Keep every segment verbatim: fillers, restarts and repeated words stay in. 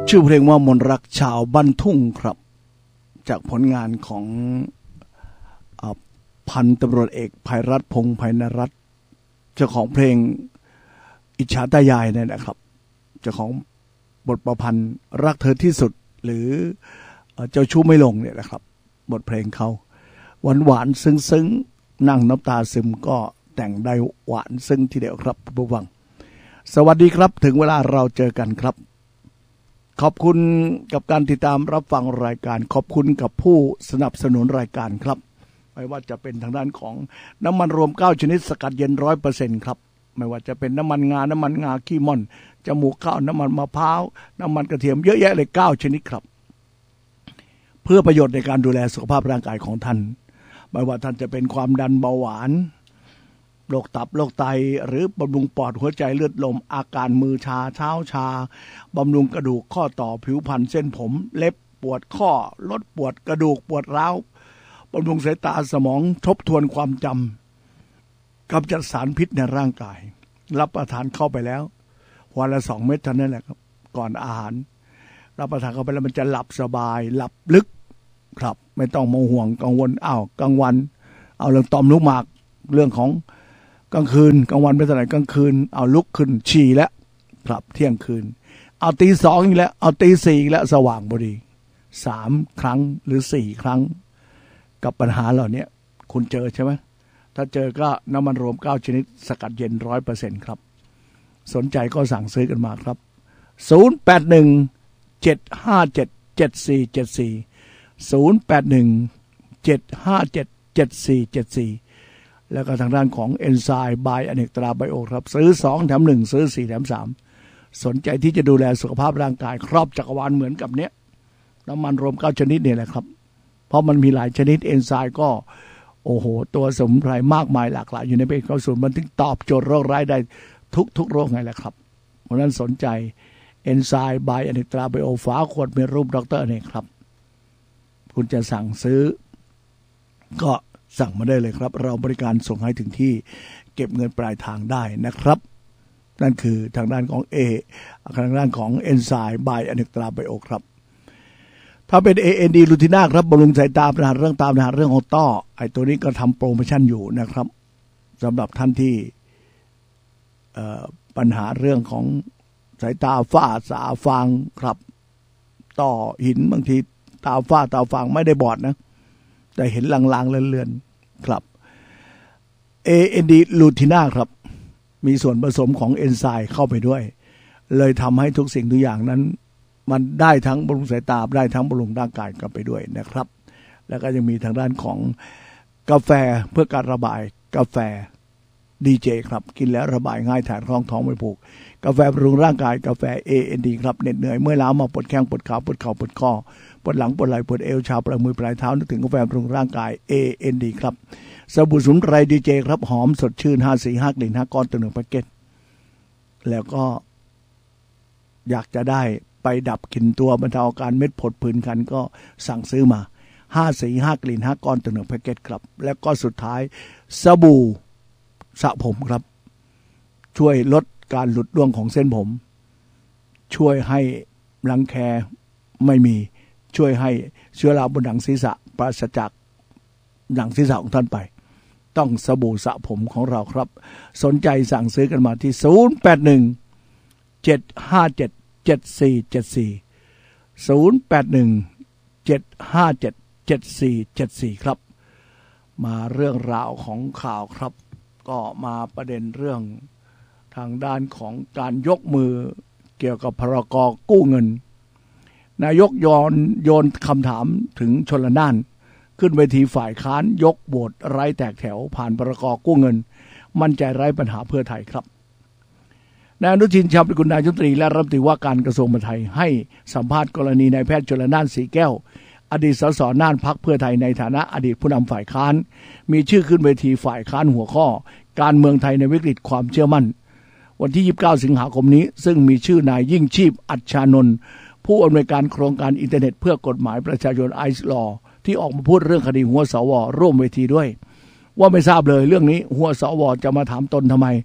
ชื่อเพลงว่ามนรักชาวบ้านทุ่งครับจากผลงานของพันตำรวจเอกภัยรัตน์พงษ์ไพนรัตน์เจ้าของเพลงอิจฉาตายายเนี่ยนะครับเจ้าของบทประพันธ์รักเธอที่สุดหรือเจ้าชู้ไม่ลงเนี่ยนะครับบทเพลงเขาหวานหวานซึ้งซึ้งนั่งน้ำตาซึมก็แต่งได้หวานซึ้งทีเดียวครับผู้ฟังสวัสดีครับถึงเวลาเราเจอกันครับขอบคุณกับการติดตามรับฟังรายการขอบคุณกับผู้สนับสนุนรายการครับไม่ว่าจะเป็นทางด้านของน้ำมันรวมเก้าชนิดสกัดเย็น ร้อยเปอร์เซ็นต์ ครับไม่ว่าจะเป็นน้ำมันงาน้ำมันงาขี้ม่อนจมูกข้าวน้ำมันมะพร้าวน้ำมันกระเทียมเยอะแยะเลยเก้าชนิดครับเพื่อประโยชน์ในการดูแลสุขภาพร่างกายของท่านไม่ว่าท่านจะเป็นความดันเบาหวานโรคตับโรคไตหรือบำรุงปอดหัวใจเลือดลมอาการมือชาเท้าชาบำรุงกระดูกข้อต่อผิวพรรณเส้นผมเล็บปวดข้อลดปวดกระดูกปวดร้าวบำรุงสายตาสมองทบทวนความจำกำจัดสารพิษในร่างกายรับประทานเข้าไปแล้ววันละสองเม็ดเท่านั้นแหละครับก่อนอาหารรับประทานเข้าไปแล้วมันจะหลับสบายหลับลึกครับไม่ต้องมาห่วงกังวลอ้าวกลางวันเอาเรื่องต่อมลูกหมากเรื่องของกลางคืนกลางวันไม่เท่าไหร่กลางคืนเอาลุกขึ้นฉี่แล้วครับเที่ยงคืนเอาตีสองอีกแล้วเอาตีสี่อีกแล้วสว่างพอดีสามครั้งหรือสี่ครั้งกับปัญหาเหล่านี้คุณเจอใช่ไหมถ้าเจอก็น้ำมันรวมเก้าชนิดสกัดเย็น ร้อยเปอร์เซ็นต์ ครับสนใจก็สั่งซื้อกันมาครับศูนย์ แปด หนึ่ง เจ็ด ห้า เจ็ด เจ็ด สี่ เจ็ด สี่ ศูนย์ แปด หนึ่ง เจ็ด ห้า เจ็ด เจ็ด สี่ เจ็ด สี่แล้วก็ทางด้านของเอนไซม์บายอเนกตราไบโอครับซื้อสองแถมหนึ่งซื้อสี่แถมสามสนใจที่จะดูแลสุขภาพร่างกายครอบจักรวาลเหมือนกับเนี้ยน้ำมันรวมเก้าชนิดเนี่ยแหละครับเพราะมันมีหลายชนิดเอนไซม์ก็โอ้โหตัวสมุนไพรมากมายหลากหลายอยู่ในเป็นข้าวสูตรมันถึงตอบโจทย์โรคร้ายได้ทุกทุกโรคไงแหละครับเพราะนั้นสนใจเอนไซม์บายอเนกตราไบโอฝาขวดมีรูปดร.เนี่ยครับคุณจะสั่งซื้อก็สั่งมาได้เลยครับเราบริการส่งให้ถึงที่เก็บเงินปลายทางได้นะครับนั่นคือทางด้านของเอทางด้านของเอนไซม์บายอเนกตราไบโอครับถ้าเป็น เอ เอ็น ดี ลูทิน่าครับบำรุงสายตาปัญหาเรื่องตาปัญหาเรื่องของต้อไอ้ตัวนี้ก็ทำโปรโมชั่นอยู่นะครับสำหรับท่านที่ปัญหาเรื่องของสายตาฝ้าสาฟางครับต้อหินบางทีตาฝ้าตาฟางไม่ได้บอดนะแต่เห็นลางๆเลือนๆครับ เอ เอ็น ดี ลูทิน่าครับมีส่วนผสมของเอนไซม์เข้าไปด้วยเลยทำให้ทุกสิ่งทุกอย่างนั้นมันได้ทั้งบำรุงสายตาได้ทั้งบำรุงร่างกายกันไปด้วยนะครับแล้วก็ยังมีทางด้านของกาแฟเพื่อการระบายกาแฟดีเจครับกินแล้วระบายง่ายถ่ายท้องท้องไม่ผูกกาแฟบำรุงร่างกายกาแฟ เอ เอ็น ดี ครับเหน็ดเหนื่อยเมื่อยล้ามาปวดแข้งปวดขาปวดเข่าปวดคอปวดหลังปวดไหล่ปวดเอวชาปลายมือปลายเท้านึกถึงกาแฟบำรุงร่างกาย เอ เอ็น ดี ครับสบู่สมุนไพรดีเจครับหอมสดชื่นห้าสี่ห้ากลิ่นห้าก้อนต่อหนึ่งแพ็คเกจแล้วก็อยากจะได้ไปดับกลิ่นตัวบรรเทาอาการเม็ดผดผื่นคันก็สั่งซื้อมาห้าสี่ห้ากลิ่นห้าก้อนต่อหนึ่งแพ็คเกจครับแล้วก็สุดท้ายสบู่สระผมครับช่วยลดการหลุดร่วงของเส้นผมช่วยให้รังแคไม่มีช่วยให้เชื้อราบนหนังศีรษะปราศจากหนังศีรษะของท่านไปต้องสบู่สระผมของเราครับสนใจสั่งซื้อกันมาที่ศูนย์ แปด หนึ่ง เจ็ด ห้า เจ็ด เจ็ด สี่ เจ็ด สี่ ศูนย์ แปด หนึ่ง เจ็ด ห้า เจ็ด เจ็ด สี่ เจ็ด สี่ครับมาเรื่องราวของข่าวครับก็มาประเด็นเรื่องทางด้านของการยกมือเกี่ยวกับพรก.กู้เงินนายกโยนโยนคำถามถึงชลน่านขึ้นเวทีฝ่ายค้านยกโหวตไร้แตกแถวผ่านพรก.กู้เงินมั่นใจไร้ปัญหาเพื่อไทยครับนายอนุทินชาญวิรากูลนายกรัฐมนตรีและรัฐมนตรีว่าการกระทรวงมหาดไทยให้สัมภาษณ์กรณีนายแพทย์ชลน่านสีแก้วอดีตสสน่านพรรคเพื่อไทยในฐานะอดีตผู้นำฝ่ายค้านมีชื่อขึ้นเวทีฝ่ายค้านหัวข้อการเมืองไทยในวิกฤตความเชื่อมั่นวันที่ยี่สิบเก้าสิงหาคมนี้ซึ่งมีชื่อนายยิ่งชีพอัจฉานนท์ผู้อำนวยการโครงการอินเทอร์เน็ตเพื่อกฎหมายประชาชนไอซ์ลอที่ออกมาพูดเรื่องคดีหัวสวร่วมเวทีด้วยว่าไม่ทราบเลยเรื่องนี้หัวสวจะมาถามตนทำไม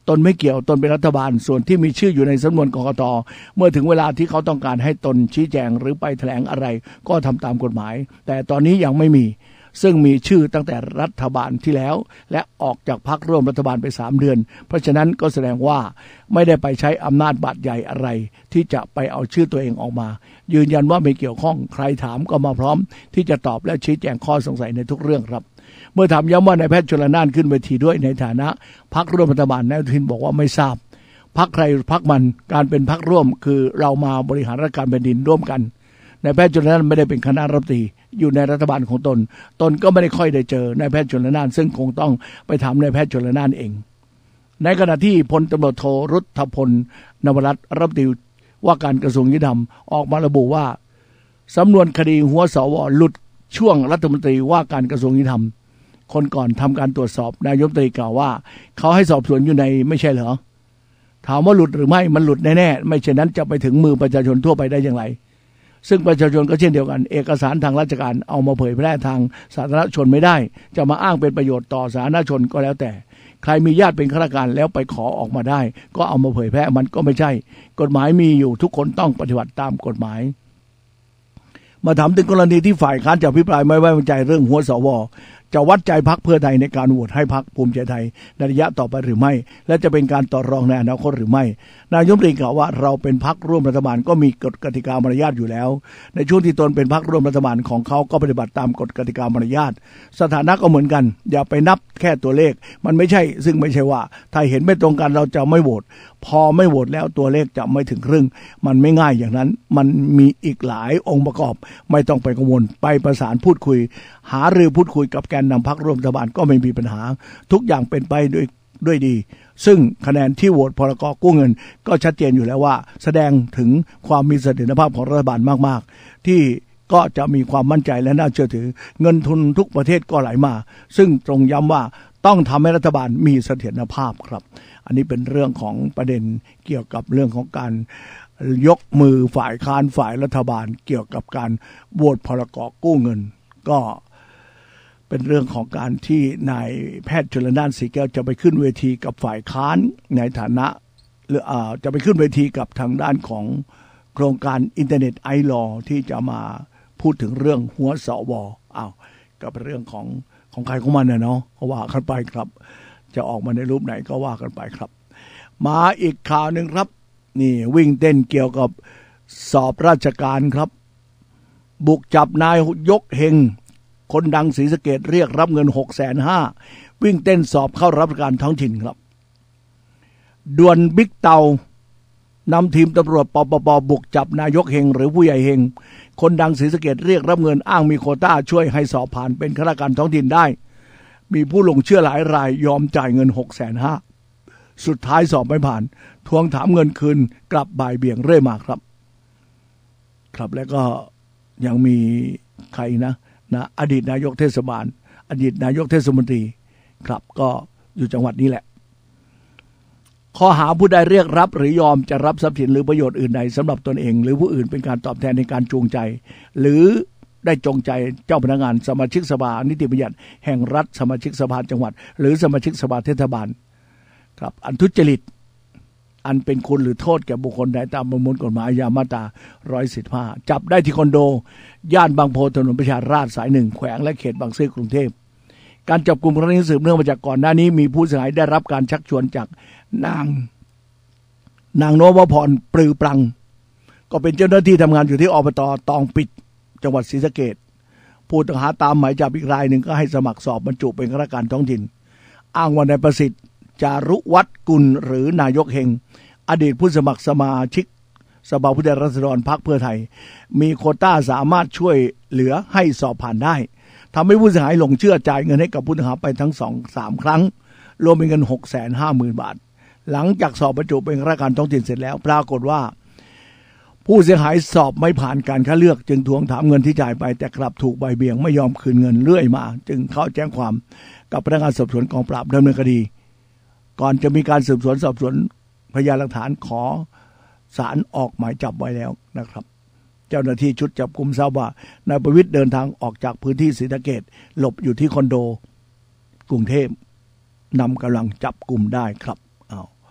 ตนไม่เกี่ยวตนเป็นรัฐบาลส่วนที่มีชื่ออยู่ในสำนวนกกต.เมื่อถึงเวลาที่เขาต้องการให้ตนชี้แจงหรือไปแถลงอะไรก็ทำตามกฎหมายแต่ตอนนี้ยังไม่มีซึ่งมีชื่อตั้งแต่รัฐบาลที่แล้วและออกจากพรรคร่วมรัฐบาลไปสามเดือนเพราะฉะนั้นก็แสดงว่าไม่ได้ไปใช้อำนาจบาดใหญ่อะไรที่จะไปเอาชื่อตัวเองออกมายืนยันว่าไม่เกี่ยวข้องใครถามก็มาพร้อมที่จะตอบและชี้แจงข้อสงสัยในทุกเรื่องครับเมื่อถามย้ำว่านายแพทย์ชลน่านขึ้นเวทีด้วยในฐานะพรรคร่วมรัฐบาลนายอนุทินบอกว่าไม่ทราบพรรคใครพรรคมันการเป็นพรรคร่วมคือเรามาบริหารราชการแผ่นดินร่วมกันนายแพทย์ชลน่านไม่ได้เป็นคณะรัฐมนตรีอยู่ในรัฐบาลของตนตนก็ไม่ได้ค่อยได้เจอนายแพทย์ชลน่านซึ่งคงต้องไปถามนายแพทย์ชลน่านเองในขณะที่พลตำรวจโทรุทธพลนวรัตน์รัฐมนตรีว่าการกระทรวงยุติธรรมออกมาระบุว่าสำนวนคดีหัวสวหลุดช่วงรัฐมนตรีว่าการกระทรวงยุติธรรมคนก่อนทำการตรวจสอบนายกรัฐมนตรีกล่าวว่าเขาให้สอบสวนอยู่ในไม่ใช่เหรอถามว่าหลุดหรือไม่มันหลุดแน่ๆไม่เช่นนั้นจะไปถึงมือประชาชนทั่วไปได้อย่างไรซึ่งประชาชนก็เช่นเดียวกันเอกสารทางราชการเอามาเผยแพร่ทางสาธารณชนไม่ได้จะมาอ้างเป็นประโยชน์ต่อสาธารณชนก็แล้วแต่ใครมีญาติเป็นข้าราชการแล้วไปขอออกมาได้ก็เอามาเผยแพร่มันก็ไม่ใช่กฎหมายมีอยู่ทุกคนต้องปฏิบัติตามกฎหมายมาถามถึงกรณีที่ฝ่ายค้านจะอภิปรายไม่ไว้วางใจเรื่องหัวสวจะวัดใจพรรคเพื่อไทยในการโหวตให้พรรคภูมิใจไทยในระยะต่อไปหรือไม่และจะเป็นการต่อรองในอนาคตหรือไม่นายกรัฐมนตรีกล่าวว่าเราเป็นพรรคร่วมรัฐบาลก็มีกฎกติกามารยาทอยู่แล้วในช่วงที่ตนเป็นพรรคร่วมรัฐบาลของเขาก็ปฏิบัติตามกฎกติกามารยาทสถานะก็เหมือนกันอย่าไปนับแค่ตัวเลขมันไม่ใช่ซึ่งไม่ใช่ว่าถ้าเห็นไม่ตรงกันเราจะไม่โหวตพอไม่โหวตแล้วตัวเลขจะไม่ถึงครึ่งมันไม่ง่ายอย่างนั้นมันมีอีกหลายองค์ประกอบไม่ต้องไปกังวลไปประสานพูดคุยหารือพูดคุยกับแกนนำพรรคร่วมรัฐบาลก็ไม่มีปัญหาทุกอย่างเป็นไปด้วยด้วยดีซึ่งคะแนนที่โหวตพรกกู้เงินก็ชัดเจนอยู่แล้วว่าแสดงถึงความมีเสถียรภาพของรัฐบาลมากๆที่ก็จะมีความมั่นใจและน่าเชื่อถือเงินทุนทุกประเทศก็ไหลมาซึ่งตรงย้ำว่าต้องทำให้รัฐบาลมีเสถียรภาพครับอันนี้เป็นเรื่องของประเด็นเกี่ยวกับเรื่องของการยกมือฝ่ายค้านฝ่ายรัฐบาลเกี่ยวกับการโหวตพรกกู้เงินก็เป็นเรื่องของการที่นายแพทย์ชลน่านสีแก้วจะไปขึ้นเวทีกับฝ่ายค้านในฐานะหรืออ่าจะไปขึ้นเวทีกับทางด้านของโครงการอินเทอร์เน็ตไอลอที่จะมาพูดถึงเรื่องหัวสวอ้าวกับเรื่องของของใครของมันเนี่ยเนาะก็ว่ากันไปครับจะออกมาในรูปไหนก็ว่ากันไปครับมาอีกข่าวหนึ่งครับนี่วิ่งเต้นเกี่ยวกับสอบราชการครับบุกจับนายยกเฮงคนดังศรีสะเกษเรียกรับเงิน หกแสนห้าหมื่น วิ่งเต้นสอบเข้ารับราชการท้องถิ่นครับด่วนบิ๊กเตานำทีมตำรวจปปปบุกจับนายกเฮงหรือผู้ใหญ่เฮงคนดังศรีสะเกษเรียกรับเงินอ้างมีโควต้าช่วยให้สอบผ่านเป็นข้าราชการท้องถิ่นได้มีผู้ลงเชื่อหลายรายยอมจ่ายเงิน หกแสนห้าหมื่น สุดท้ายสอบไม่ผ่านทวงถามเงินคืนกลับบ่ายเบี่ยงเรื่อยมาครับครับแล้วก็ยังมีใครนะนะอดีตนายกเทศบาลอดีตนายกเทศมนตรีครับก็อยู่จังหวัดนี้แหละข้อหาผู้ใดเรียกรับหรือยอมจะรับทรัพย์สินหรือประโยชน์อื่นใดสำหรับตนเองหรือผู้อื่นเป็นการตอบแทนในการจูงใจหรือได้จงใจเจ้าพนักงานสมาชิกสภานิติบัญญัติแห่งรัฐสมาชิกสภาจังหวัดหรือสมาชิกสภาเทศบาลครับอันทุจริตอันเป็นคุณหรือโทษแก่บุคคลใดตามประมวลกฎหมายอาญามาตราหนึ่งร้อยสิบห้าจับได้ที่คอนโดย่านบางโพถนนประชาราษฎร์สายหนึ่งแขวงและเขตบางซื่อกรุงเทพการจับกลุ่มครั้งนี้สืบเนื่องมาจากก่อนหน้านี้มีผู้เสียหายได้รับการชักชวนจากนางนางโนวพรปรือปรังก็เป็นเจ้าหน้าที่ทำงานอยู่ที่อบต.ตองปิดจังหวัดศรีสะเกษผู้ต้องหาตามหมายจับอีกรายหนึ่งก็ให้สมัครสอบบรรจุเป็นข้าราชการท้องถิ่นอ้างว่านายประสิทธิ์จารุวัฒน์กุลหรือนายกเฮงอดีตผู้สมัครสมาชิกสภาผู้แทนราษฎรพรรคเพื่อไทยมีโควต้าสามารถช่วยเหลือให้สอบผ่านได้ทำให้ผู้เสียหายหลงเชื่อจ่ายเงินให้กับผู้ต้องหาไปทั้งสองสามครั้งรวมเป็นเงิน หกแสนห้าหมื่น บาทหลังจากสอบบรรจุเป็นข้าราชการท้องถิ่นเสร็จแล้วปรากฏว่าผู้เสียหายสอบไม่ผ่านการคัดเลือกจึงทวงถามเงินที่จ่ายไปแต่กลับถูกใบเบี่ยงไม่ยอมคืนเงินเรื่อยมาจึงเข้าแจ้งความกับพนักงานสอบสวนกองปราบดำเนินคดีก่อนจะมีการสืบสวนสอบสวนพยานหลักฐานขอศาลออกหมายจับไว้แล้วนะครับเจ้าหน้าที่ชุดจับกุมทราบว่านายประวิตรเดินทางออกจากพื้นที่ศรีสะเกษหลบอยู่ที่คอนโดกรุงเทพนำกำลังจับกุมได้ครับอ้าว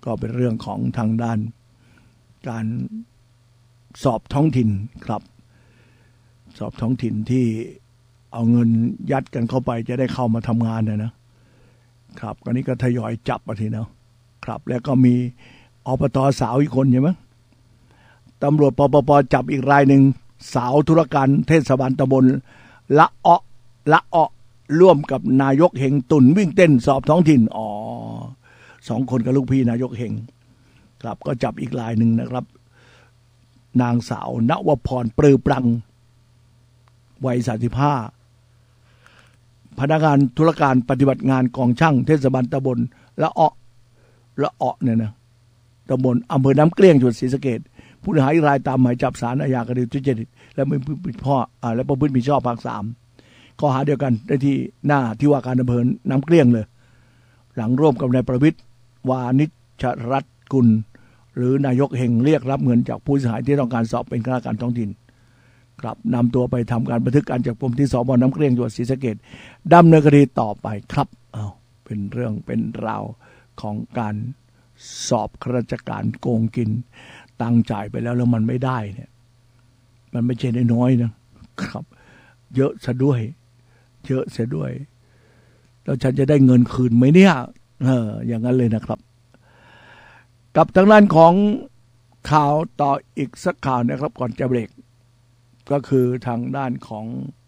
ก็เป็นเรื่องของทางด้านการสอบท้องถิ่นครับสอบท้องถิ่นที่เอาเงินยัดกันเข้าไปจะได้เข้ามาทำงานนะนะครับก็นี้ก็ทยอยจับมาทีเนาะครับแล้วก็มีอบต.สาวอีกคนใช่ไหมตำรวจปปป.จับอีกรายหนึ่งสาวธุรการเทศบาลตำบลละเอ้อละเอ้อร่วมกับนายกเฮงตุ่นวิ่งเต้นสอบท้องถิ่นอ๋อสองคนกับลูกพี่นายกเฮงครับก็จับอีกรายหนึ่งนะครับนางสาวณวพรปรือปรังวัยสามสิบห้าพนักงานธุรการปฏิบัติงานกองช่างเทศบาลตำบลละเอ้อละเอ้อเนี่ยนะตำบลอำเภอน้ำเกลี้ยงจังหวัดศรีสะเกษผู้ต้องหารายตามหมายจับศาลอาญาคดีทุจริตและไม่ผิดพ่ออ่าและประพฤติมิชอบภาคสามข้อหาเดียวกันได้ที่หน้าที่ว่าการอำเภอน้ำเกลี้ยงเลยหลังร่วมกับนายประวิตรวานิชรัตน์กุลหรือนายกเฮงเรียกรับเงินจากผู้เสียหายที่ต้องการสอบเป็นข้าราชการท้องถิ่นครับนำตัวไปทำการบันทึกการจับกุมที่สพน้ำเกลี้ยงจังหวัดศรีสะเกษดำเนินคดีต่อไปครับอ้าวเป็นเรื่องเป็นราวของการสอบข้าราชการโกงกินตังจ่ายไปแล้วแล้วมันไม่ได้เนี่ยมันไม่ใช่น้อยๆนะครับเยอะซะด้วยเยอะซะด้วยแล้วฉันจะได้เงินคืนไหมเนี่ยเอออย่างนั้นเลยนะครับกับทางด้านของข่าวต่ออีกสักข่าวนะครับก่อนจะเบรกก็คือทางด้านของ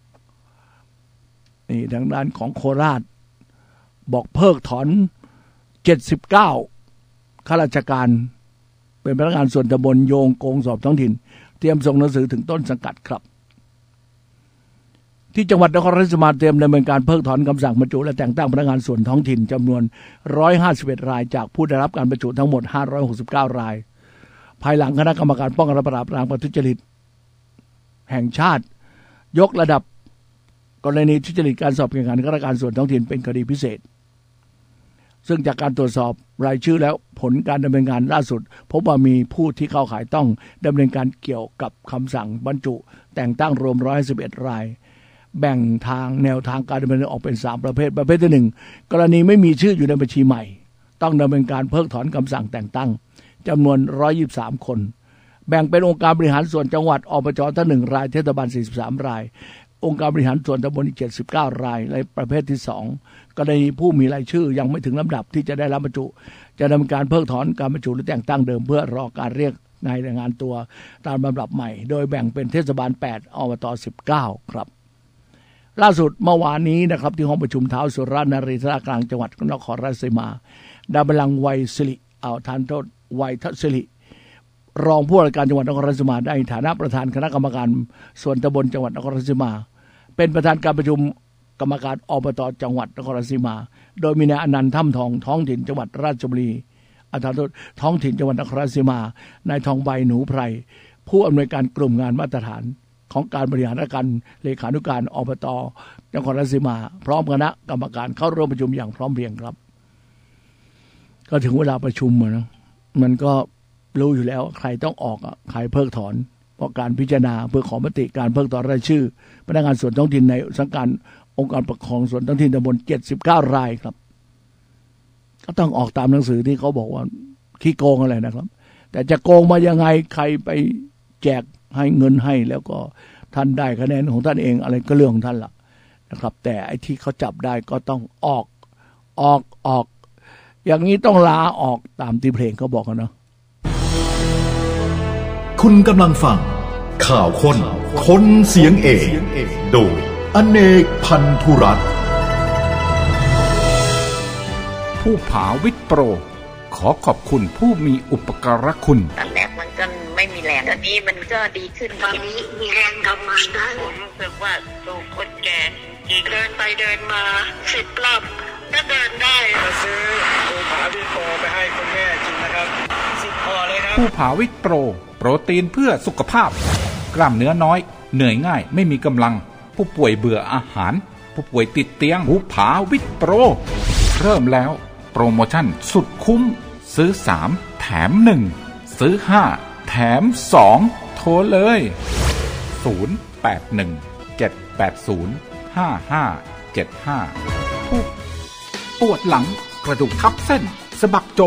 นี่ทางด้านของโคราชบอกเพิกถอนเจ็ดสิบเก้าข้าราชการเป็นพนักงานส่วนตำบลโยงโกงสอบท้องถิ่นเตรียมส่งหนังสือถึงต้นสังกัดครับที่จังหวัดนครราชสีมาเตรียมดำเนินการเพิกถอนคำสั่งบรรจุและแต่งตั้งพนักงานส่วนท้องถิ่นจำนวนหนึ่งร้อยห้าสิบเอ็ดรายจากผู้ได้รับการบรรจุทั้งหมดห้าร้อยหกสิบเก้ารายภายหลังคณะกรรมการป้องกันและปราบปรามการทุจริตแห่งชาติยกระดับกรณีทุจริตการสอบแข่งขันข้าราชการส่วนท้องถิ่นเป็นคดีพิเศษซึ่งจากการตรวจสอบรายชื่อแล้วผลการดำเนินงานล่าสุดพบว่ามีผู้ที่เข้าข่ายต้องดำเนินการเกี่ยวกับคำสั่งบรรจุแต่งตั้งรวมหนึ่งร้อยสิบเอ็ดรายแบ่งทางแนวทางการดำเนินออกเป็นสามประเภทประเภทที่หนึ่งกรณีไม่มีชื่ออยู่ในบัญชีใหม่ต้องดำเนินการเพิกถอนคำสั่งแต่งตั้งจำนวนหนึ่งร้อยยี่สิบสามคนแบ่งเป็นองค์การบริหารส่วนจังหวัดอบจท่านหนึ่งรายเทศบาลสี่สิบสามรายองค์การบริหารส่วนตำบลอีกเจ็ดสิบเก้ารายในประเภทที่สองกรณีผู้มีรายชื่อยังไม่ถึงลำดับที่จะได้รับบรรจุจะดำเนินการเพิกถอนการบรรจุหรือแต่งตั้งเดิมเพื่อรอการเรียกนายรายงานตัวตามลำดับใหม่โดยแบ่งเป็นเทศบาลแปดอบตสิบเก้าครับล่าสุดเมื่อวานนี้นะครับที่ห้องประชุมท้าวสุรนารีสารกลางจังหวัดนครราชสีมาดาบลังไวยศิริเอาทานโทษไวยทัศศิริรองผู้ว่าราชการจังหวัดนครราชสีมาได้ฐานะประธานคณะกรรมการส่วนตำบลจังหวัดนครราชสีมาเป็นประธานการประชุมกรรมการอบตจังหวัดนครราชสีมาโดยมีนายอนันต์ถ้ำทองท้องถิ่นจังหวัดราชบุรีอาทานโทษท้องถิ่นจังหวัดนครราชสีมานายทองใบหนูไพรผู้อำนวยการกลุ่มงานมาตรฐานของการบริหารราชการเลขานุการอบตนครราชสีมาพร้อมคณะกรรมการเข้าร่วมประชุมอย่างพร้อมเพรียงครับก็ถึงเวลาประชุมนะมันก็รู้อยู่แล้วใครต้องออกอ่ะใครเพิกถอนเพราะการพิจารณาเพื่อขอมติการเพิกถอนรายชื่อพนักงานส่วนท้องถิ่นในสังกัดองค์การปกครองส่วนท้องถิ่นตำบลเจ็ดสิบเก้ารายครับก็ต้องออกตามหนังสือที่เขาบอกว่าขี้โกงอะไรนะครับแต่จะโกงมายังไงใครไปแจกให้เงินให้แล้วก็ท่านได้คะแนนของท่านเองอะไรก็เรื่องของท่านละนะครับแต่ไอ้ที่เขาจับได้ก็ต้องออกออกออกอย่างนี้ต้องลาออกตามที่เพลงเขาบอกกันเนาะคุณกำลังฟังข่าวคนคนเสียงเอกโดยอเนกพันธุรัตน์ผู้ผาวิทย์โปรขอขอบคุณผู้มีอุปการะคุณตอนแรกมันก็ไม่มีแรงตอนนี้มันก็ดีขึ้นตอนนี้มีแรงทำงานได้ผมรู้สึกว่าตัวคนแก่อีกเดินไปเดินมาสิบรอบก็เดินได้มาซื้อผู้ผาวิทย์โปรไปให้คุณแม่กินนะครับสิบพอเลยครับผู้ผาวิทย์โปรโปรตีนเพื่อสุขภาพกล้ามเนื้อน้อยเหนื่อยง่ายไม่มีกำลังผู้ป่วยเบื่ออาหารผู้ป่วยติดเตียงผู้ผาวิทย์โปรเริ่มแล้วโปรโมชั่นสุดคุ้มซื้อสามแถมหนึ่งซื้อห้าแถมสองโทรเลยศูนย์ แปด หนึ่ง เจ็ด แปด ศูนย์ ห้า ห้า เจ็ด ห้าผู้ปวดหลังกระดูกทับเส้นสะบักจม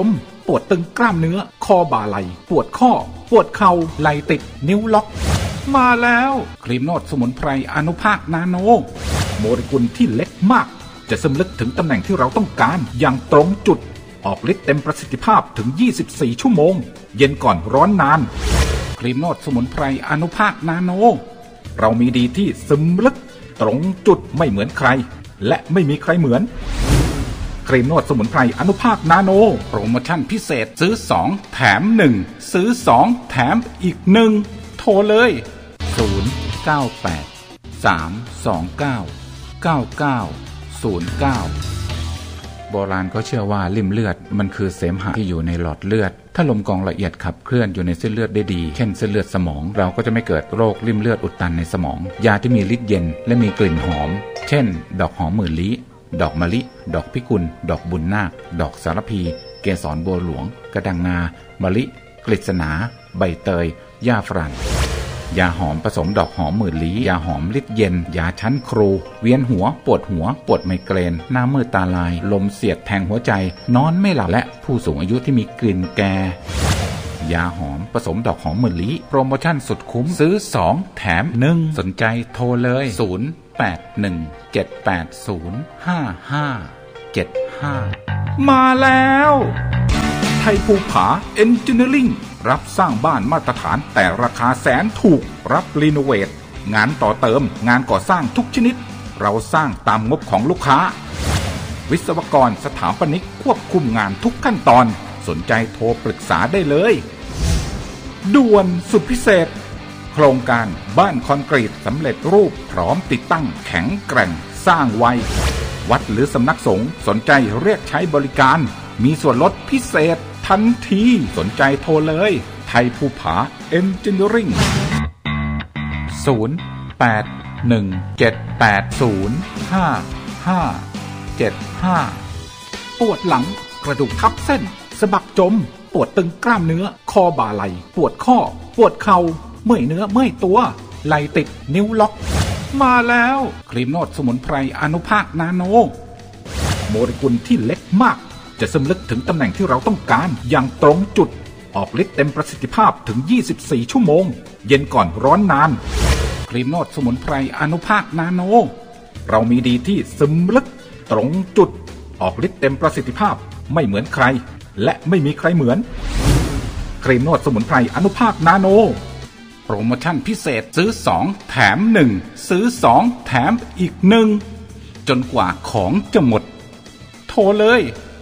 ปวดตึงกล้ามเนื้อคอบ่าไหล่ปวดข้อปวดเข่าไหล่ติดนิ้วล็อกมาแล้วครีมนวดสมุนไพรอนุภาคนาโนโมเลกุลที่เล็กมากจะซึมลึกถึงตำแหน่งที่เราต้องการอย่างตรงจุดออกฤทธิ์เต็มประสิทธิภาพถึงยี่สิบสี่ชั่วโมงเย็นก่อนร้อนนานครีมนวดสมุนไพรอนุภาคนาโนเรามีดีที่ซึมลึกตรงจุดไม่เหมือนใครและไม่มีใครเหมือนครีมนวดสมุนไพรอนุภาคนาโนโปรโมชั่นพิเศษซื้อสองแถมหนึ่งซื้อสองแถมอีกหนึ่งโทรเลยศูนย์ เก้า แปด สาม สอง เก้า เก้า เก้า ศูนย์ เก้าโบราณก็เชื่อว่าลิ่มเลือดมันคือเสมหะที่อยู่ในหลอดเลือดถ้าลมกรองละเอียดขับเคลื่อนอยู่ในเส้นเลือดได้ดีเช่นเส้นเลือดสมองเราก็จะไม่เกิดโรคลิ่มเลือดอุดตันในสมองยาที่มีฤทธิ์เย็นและมีกลิ่นหอมเช่นดอกหอมหมื่นลี้ดอกมะลิดอกพิกุลดอกบุญนาคดอกสารพีเกสรบัวหลวงกระดังงามะลิกฤษณาใบเตยหญ้าฝรั่งยาหอมผสมดอกหอมหมื่นลี้ยาหอมฤทธิ์เย็นยาชั้นครูเวียนหัวปวดหัวปวดไมเกรนหน้ามืดตาลายลมเสียดแทงหัวใจนอนไม่หลับและผู้สูงอายุที่มีกลิ่นแก่ยาหอมผสมดอกหอมหมื่นลี้โปรโมชั่นสุดคุ้มซื้อสองแถมหนึ่งสนใจโทรเลยศูนย์ แปด หนึ่ง เจ็ด แปด ศูนย์ ห้า ห้า เจ็ด ห้ามาแล้วไทยภูผาเอนจิเนียริ่งรับสร้างบ้านมาตรฐานแต่ราคาแสนถูกรับรีโนเวทงานต่อเติมงานก่อสร้างทุกชนิดเราสร้างตามงบของลูกค้าวิศวกรสถาปนิกควบคุมงานทุกขั้นตอนสนใจโทรปรึกษาได้เลยด่วนสุดพิเศษโครงการบ้านคอนกรีตสำเร็จรูปพร้อมติดตั้งแข็งแกร่งสร้างไววัดหรือสำนักสงฆ์สนใจเรียกใช้บริการมีส่วนลดพิเศษทันทีสนใจโทรเลยไทยภูผาเอนจิเนียริ่งศูนย์ แปด หนึ่ง เจ็ด แปด ศูนย์ ห้า ห้า เจ็ด ห้าปวดหลังกระดูกทับเส้นสะบักจมปวดตึงกล้ามเนื้อคอบ่าไหล่ปวดข้อปวดเข่าเมื่อยเนื้อเมื่อยตัวไหล่ติดนิ้วล็อกมาแล้วครีมนวดสมุนไพรอนุภาคนาโนโมเลกุลที่เล็กมากจะซึมลึกถึงตำแหน่งที่เราต้องการอย่างตรงจุดออกฤทธิ์เต็มประสิทธิภาพถึงยี่สิบสี่ชั่วโมงเย็นก่อนร้อนนานครีมนวดสมุนไพรอนุภาคนาโนเรามีดีที่ซึมลึกตรงจุดออกฤทธิ์เต็มประสิทธิภาพไม่เหมือนใครและไม่มีใครเหมือนครีมนวดสมุนไพรอนุภาคนาโนโปรโมชั่นพิเศษซื้อสองแถมหนึ่งซื้อสองแถมอีกหนึ่งจนกว่าของจะหมดโทรเลย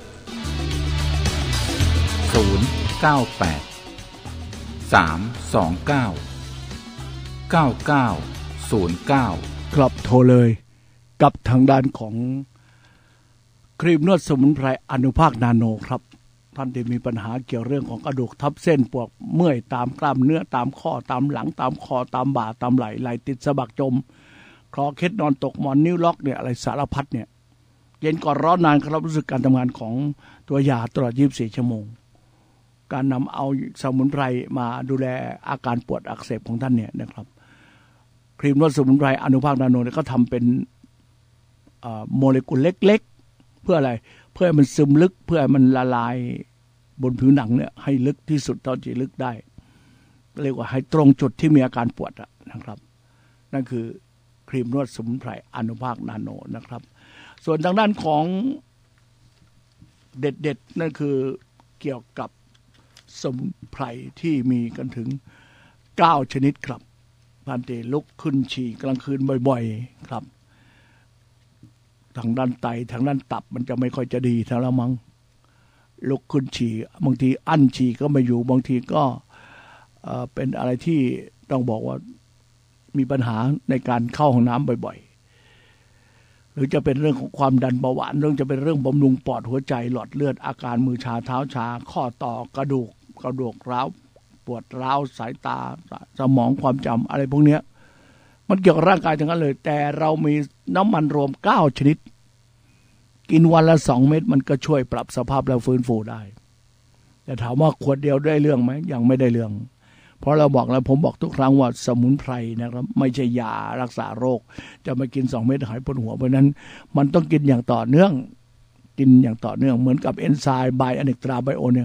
ศูนย์ เก้า แปด สาม สอง เก้า เก้า เก้า ศูนย์ เก้าครับโทรเลยกับทางด้านของครีมนวดสมุนไพรอนุภาคนาโนครับท่านที่มีปัญหาเกี่ยวเรื่องของกระดูกทับเส้นปวดเมื่อยตามกล้ามเนื้อตามข้อตามหลังตามคอตามบ่าตามไหล่ไหล่ติดสะบักจมคอเคล็ดนอนตกหมอนนิ้วล็อกเนี่ยอะไรสารพัดเนี่ยเย็นก่อนร้อนนานครับรู้สึกการทำงานของตัวยาตลอดยี่สิบสี่ชั่วโมงการนำเอาสมุนไพรมาดูแลอาการปวดอักเสบของท่านเนี่ยนะครับครีมนวดสมุนไพรอนุภาคนาโนเนี่ยก็ทำเป็นโมเลกุลเล็กๆเพื่ออะไรเพื่อให้มันซึมลึกเพื่อให้มันละลายบนผิวหนังเนี่ยให้ลึกที่สุดเท่าที่ลึกได้เรียกว่าให้ตรงจุดที่มีอาการปวดนะครับนั่นคือครีมนวดสมุนไพรอนุภาคนาโนนะครับส่วนทางด้านของเด็ดๆนั่นคือเกี่ยวกับสมุนไพรที่มีกันถึงเก้าชนิดครับพันเตลุกขึ้นฉี่กลางคืนบ่อยๆครับทางด้านไตทางด้านตับมันจะไม่ค่อยจะดีเท่าละมั้งลุกขึ้นฉี่บางทีอั้นฉี่ก็ไม่อยู่บางทีก็เป็นอะไรที่ต้องบอกว่ามีปัญหาในการเข้าห้องน้ำบ่อยๆหรือจะเป็นเรื่องของความดันเบาหวานเรื่องจะเป็นเรื่องบำรุงปอดหัวใจหลอดเลือดอาการมือชาเท้าชาข้อต่อกระดูกกระดูกร้าวปวดร้าวสายตาสมองความจำอะไรพวกนี้มันเกี่ยวกับร่างกายทั้งนั้นเลยแต่เรามีน้ำมันรวมเก้าชนิดกินวันละสองเม็ดมันก็ช่วยปรับสภาพและฟื้นฟูได้แต่ถามว่าขวดเดียวได้เรื่องไหมยังไม่ได้เรื่องเพราะเราบอกแล้วผมบอกทุกครั้งว่าสมุนไพรนะครับไม่ใช่ยารักษาโรคจะมากินสองเม็ดหายปวดหัวเพราะนั้นมันต้องกินอย่างต่อเนื่องกินอย่างต่อเนื่องเหมือนกับเอนไซม์ไบอเนกตราไบโอเนี่ย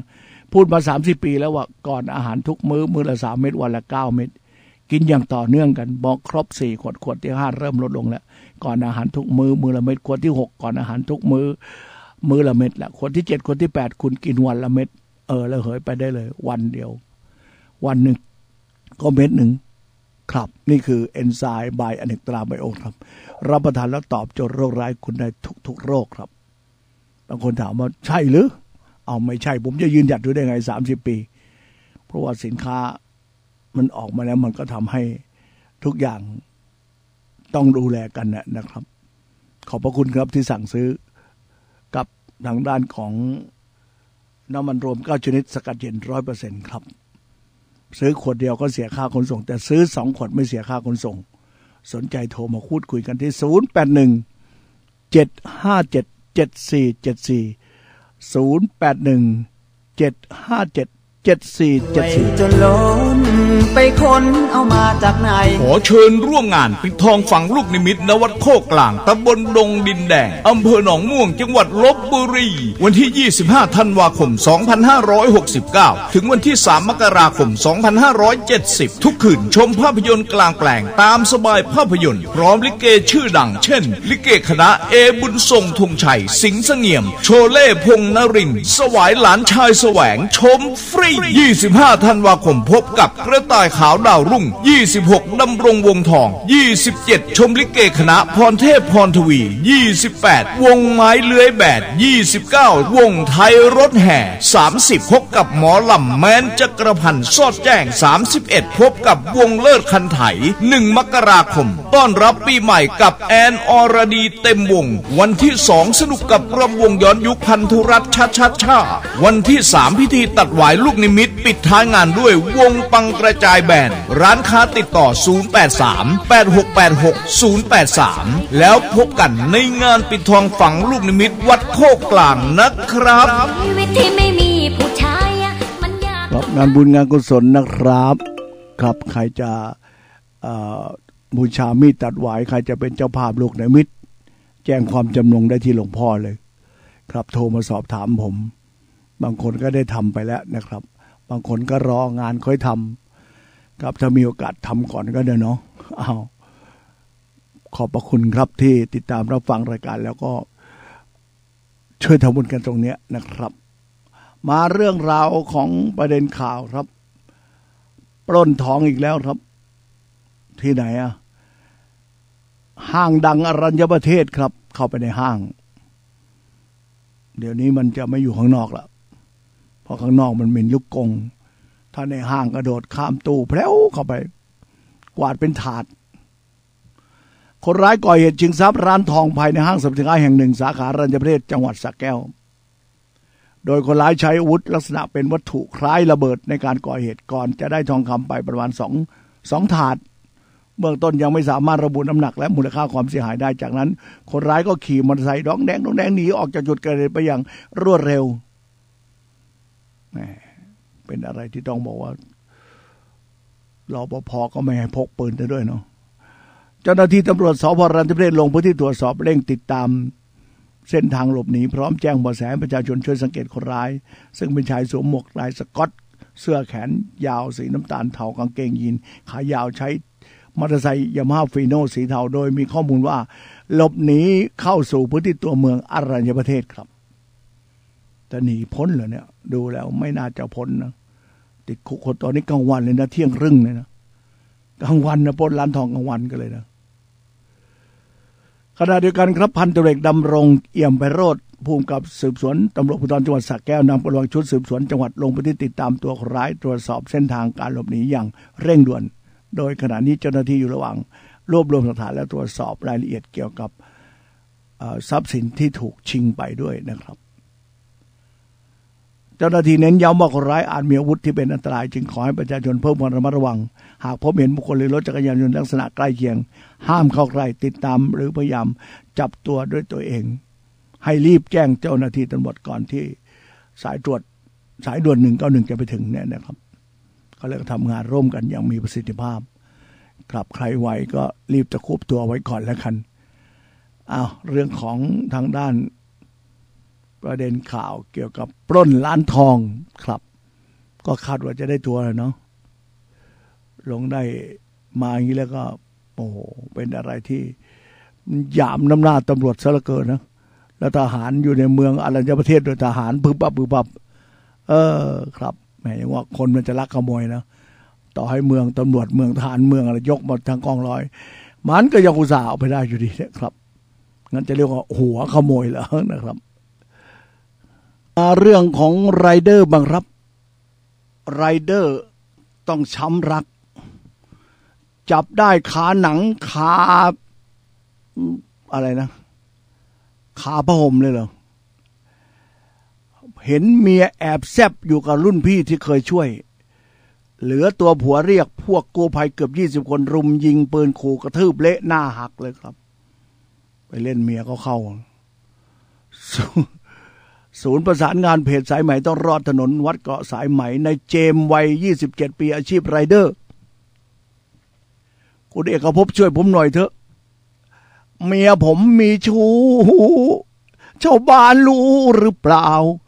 พูดมาสามสิบปีแล้วว่าก่อนอาหารทุกมื้อมื้อละสามเม็ดวันละเก้าเม็ดกินอย่างต่อเนื่องกันบอกครบสี่ขวดขวดที่ห้าเริ่มลดลงแล้วก่อนอาหารทุกมื้อมื้อละเม็ดขวดที่หกก่อนอาหารทุกมื้อมื้อละเม็ดละขวดที่เจ็ดขวดที่แปดคุณกินวันละเม็ดเออแล้วเหยไปได้เลยวันเดียววันหนึ่งก็เม็ดหนึ่งครับนี่คือเอนไซม์ไบอเนกตราไบโอครับรับประทานแล้วตอบโจทย์โรคร้ายคุณได้ทุกๆโรคครับบางคนถามว่าใช่หรือเอาไม่ใช่ผมจะยืนหยัดอยู่ได้ไงสามสิบปีเพราะว่าสินค้ามันออกมาแล้วมันก็ทำให้ทุกอย่างต้องดูแลกันนะครับขอบพระคุณครับที่สั่งซื้อกับทางด้านของน้ำมันรวมเก้าชนิดสกัดเย็น ร้อยเปอร์เซ็นต์ ครับซื้อขวดเดียวก็เสียค่าขนส่งแต่ซื้อสองขวดไม่เสียค่าขนส่งสนใจโทรมาพูดคุยกันที่ศูนย์ แปด หนึ่ง เจ็ด ห้า เจ็ด เจ็ด สี่ เจ็ด สี่ ศูนย์ แปด หนึ่ง เจ็ด ห้า เจ็ด เจ็ด สี่ เจ็ด สี่จนล้นไปค้นเอามาจากไหนขอเชิญร่วมงานปิดทองฝังลูกนิมิตณวัดโคกกลางตำบลดงดินแดงอำเภอหนองม่วงจังหวัดลพบุรีวันที่ยี่สิบห้าธันวาคมสองพันห้าร้อยหกสิบเก้าถึงวันที่สามมกราคมสองพันห้าร้อยเจ็ดสิบทุกคืนชมภาพยนตร์กลางแปลงตามสบายภาพยนตร์พร้อมลิเกชื่อดังเช่นลิเกคณะเอบุญทรงธงชัยสิงห์เสงี่ยมโชเล่พงษ์นรินทร์สวายหลานชายแสวงชมฟรียี่สิบห้าธันวาคมพบกับกระต่ายขาวดาวรุ่งยี่สิบหกดำรงวงทองยี่สิบเจ็ดชมลิเกคณะพรเทพพรทวียี่สิบแปดวงไม้เลื้อยแบดยี่สิบเก้าวงไทยรถแห่สามสิบพบกับหมอลำแมนจักรพันธ์สอดแจ้งสามสิบเอ็ดพบกับวงเลิศคันไถหนึ่งมกราคมต้อนรับปีใหม่กับแอนอรดีเต็มวงวันที่สองสนุกกับรำวงย้อนยุคพันธุรัตน์ชัดชัดชาวันที่สามพิธีตัดหวายลูกนิมิตปิดท้ายงานด้วยวงปังกระจายแบนร้านค้าติดต่อศูนย์ แปด สาม แปด หก แปด หก ศูนย์ แปด สามแล้วพบกันในงานปิดทองฝังลูกนิมิตวัดโคกกลางนะครับชีวิตที่ไม่มีผู้ชายมันยากรับงานบุญงานกุศลนะครับครับใครจะบูชามีดตัดหวายใครจะเป็นเจ้าภาพลูกนิมิตแจ้งความจำนงได้ที่หลวงพ่อเลยครับโทรมาสอบถามผมบางคนก็ได้ทำไปแล้วนะครับบางคนก็รองานค่อยทำครับถ้ามีโอกาสทำก่อนก็เดี๋ยวเนาะอ้าวขอบพระคุณครับที่ติดตามรับฟังรายการแล้วก็ช่วยทำบุญกันตรงนี้นะครับ มาเรื่องราวของประเด็นข่าวครับปล้นทองอีกแล้วครับที่ไหนอะห้างดังอรัญญประเทศครับเข้าไปในห้างเดี๋ยวนี้มันจะไม่อยู่ข้างนอกละเพราะข้างนอกมันเป็นลูกกงถ้าในห้างกระโดดข้ามตู้แพร่วเข้าไปกวาดเป็นถาดคนร้ายก่อเหตุชิงทรัพย์ร้านทองภายในห้างสรรพสินค้าแห่งหนึ่งสาขาอรัญญประเทศจังหวัดสระแก้วโดยคนร้ายใช้อาวุธลักษณะเป็นวัตถุคล้ายระเบิดในการก่อเหตุก่อนจะได้ทองคำไปประมาณสองสองถาดเบื้องต้นยังไม่สามารถระบุน้ำหนักและมูลค่าความเสียหายได้จากนั้นคนร้ายก็ขี่มอเตอร์ไซค์ดองแดงดองแดงหนีออกจากจุดเกิดเหตุไปอย่างรวดเร็วเป็นอะไรที่ต้องบอกว่ารปภ.ก็ไม่ให้พกปืนไปด้วยเนาะเจ้าหน้าที่ตำรวจสพ.อรัญญประเทศลงพื้นที่ตรวจสอบเร่งติดตามเส้นทางหลบหนีพร้อมแจ้งเบาะแสประชาชนช่วยสังเกตคนร้ายซึ่งเป็นชายสวมหมวกลายสก๊อตเสื้อแขนยาวสีน้ำตาลเทากางเกงยีนขายาวใช้มอเตอร์ไซค์ยามาฮ่าฟีโน่สีเทาโดยมีข้อมูลว่าหลบหนีเข้าสู่พื้นที่ตัวเมืองอรัญญประเทศครับแต่หนีพ้นเหรอเนี่ยดูแล้วไม่น่าจะพ้นนะติดคุกคนตอนนี้กลางวันเลยนะเที่ยงครึ่งเลยนะกลางวันนะปล้นร้านทองกลางวันกันเลยนะขณะเดียวกันครับพันตำรวจเอกดำรงเอี่ยมไพโรจน์ผู้กำกับสืบสวนตำรวจภูธรจังหวัดสระแก้วนำกำลังชุดสืบสวนจังหวัดลงพื้นที่ติดตามตัวคนร้ายตรวจสอบเส้นทางการหลบหนีอย่างเร่งด่วนโดยขณะนี้เจ้าหน้าที่อยู่ระหว่างรวบรวมหลักฐานและตรวจสอบรายละเอียดเกี่ยวกับทรัพย์สินที่ถูกชิงไปด้วยนะครับเจ้าหน้าที่เน้นย้ำว่าคนร้ายอาจมีอาวุธที่เป็นอันตรายจึงขอให้ประชาชนเพิ่มความระมัดระวังหากพบเห็นบุคคลหรือรถจักรยานยนต์ลักษณะใกล้เคียงห้ามเข้าใกล้ติดตามหรือพยายามจับตัวด้วยตัวเองให้รีบแจ้งเจ้าหน้าที่ตำรวจก่อนที่สายตรวจสายด่วนหนึ่งเก้าหนึ่งจะไปถึงเนี่ยนะครับเขาเลยทำงานร่วมกันอย่างมีประสิทธิภาพครับใครไหวก็รีบตะคุบตัวไว้ก่อนแล้วกันอ้าวเรื่องของทางด้านประเด็นข่าวเกี่ยวกับปล้นร้านทองครับก็คาดว่าจะได้ตัวเลยเนาะลงได้มาอย่างนี้แล้วก็โอ้โหเป็นอะไรที่หยามน้ำหน้าตำรวจซะเหลือเกินนะแล้วทหารอยู่ในเมืองอรัญญประเทศโดยทหารปึ๊บปั๊บปึ๊บปั๊บเออครับแหมยังว่าคนมันจะลักขโมยนะต่อให้เมืองตำรวจเมืองทหารเมืองอะไรยกมาทั้งกองร้อยมันก็ยังอุตส่าห์เอาไปได้อยู่ดีนะครับงั้นจะเรียกว่าหัวขโมยแล้วนะครับเรื่องของไรเดอร์บ้างครับไรเดอร์ต้องช้ำรักจับได้ขาหนังขาอะไรนะขาผ้าห่มเลยเหรอเห็นเมียแอบแซบอยู่กับรุ่นพี่ที่เคยช่วยเหลือตัวผัวเรียกพวกกู้ภัยเกือบยี่สิบคนรุมยิงปืนขู่กระทืบเละหน้าหักเลยครับไปเล่นเมียเขาเข้าศูนย์ประสานงานเพจสายใหม่ต้องรอดถนนวัดเกาะสายใหม่ในเจมวัยยี่สิบเจ็ดปีอาชีพไรเดอร์คุณเอกภพช่วยผมหน่อยเถอะเมียผมมีชู้ชาวบ้านรู้หรือเปล่า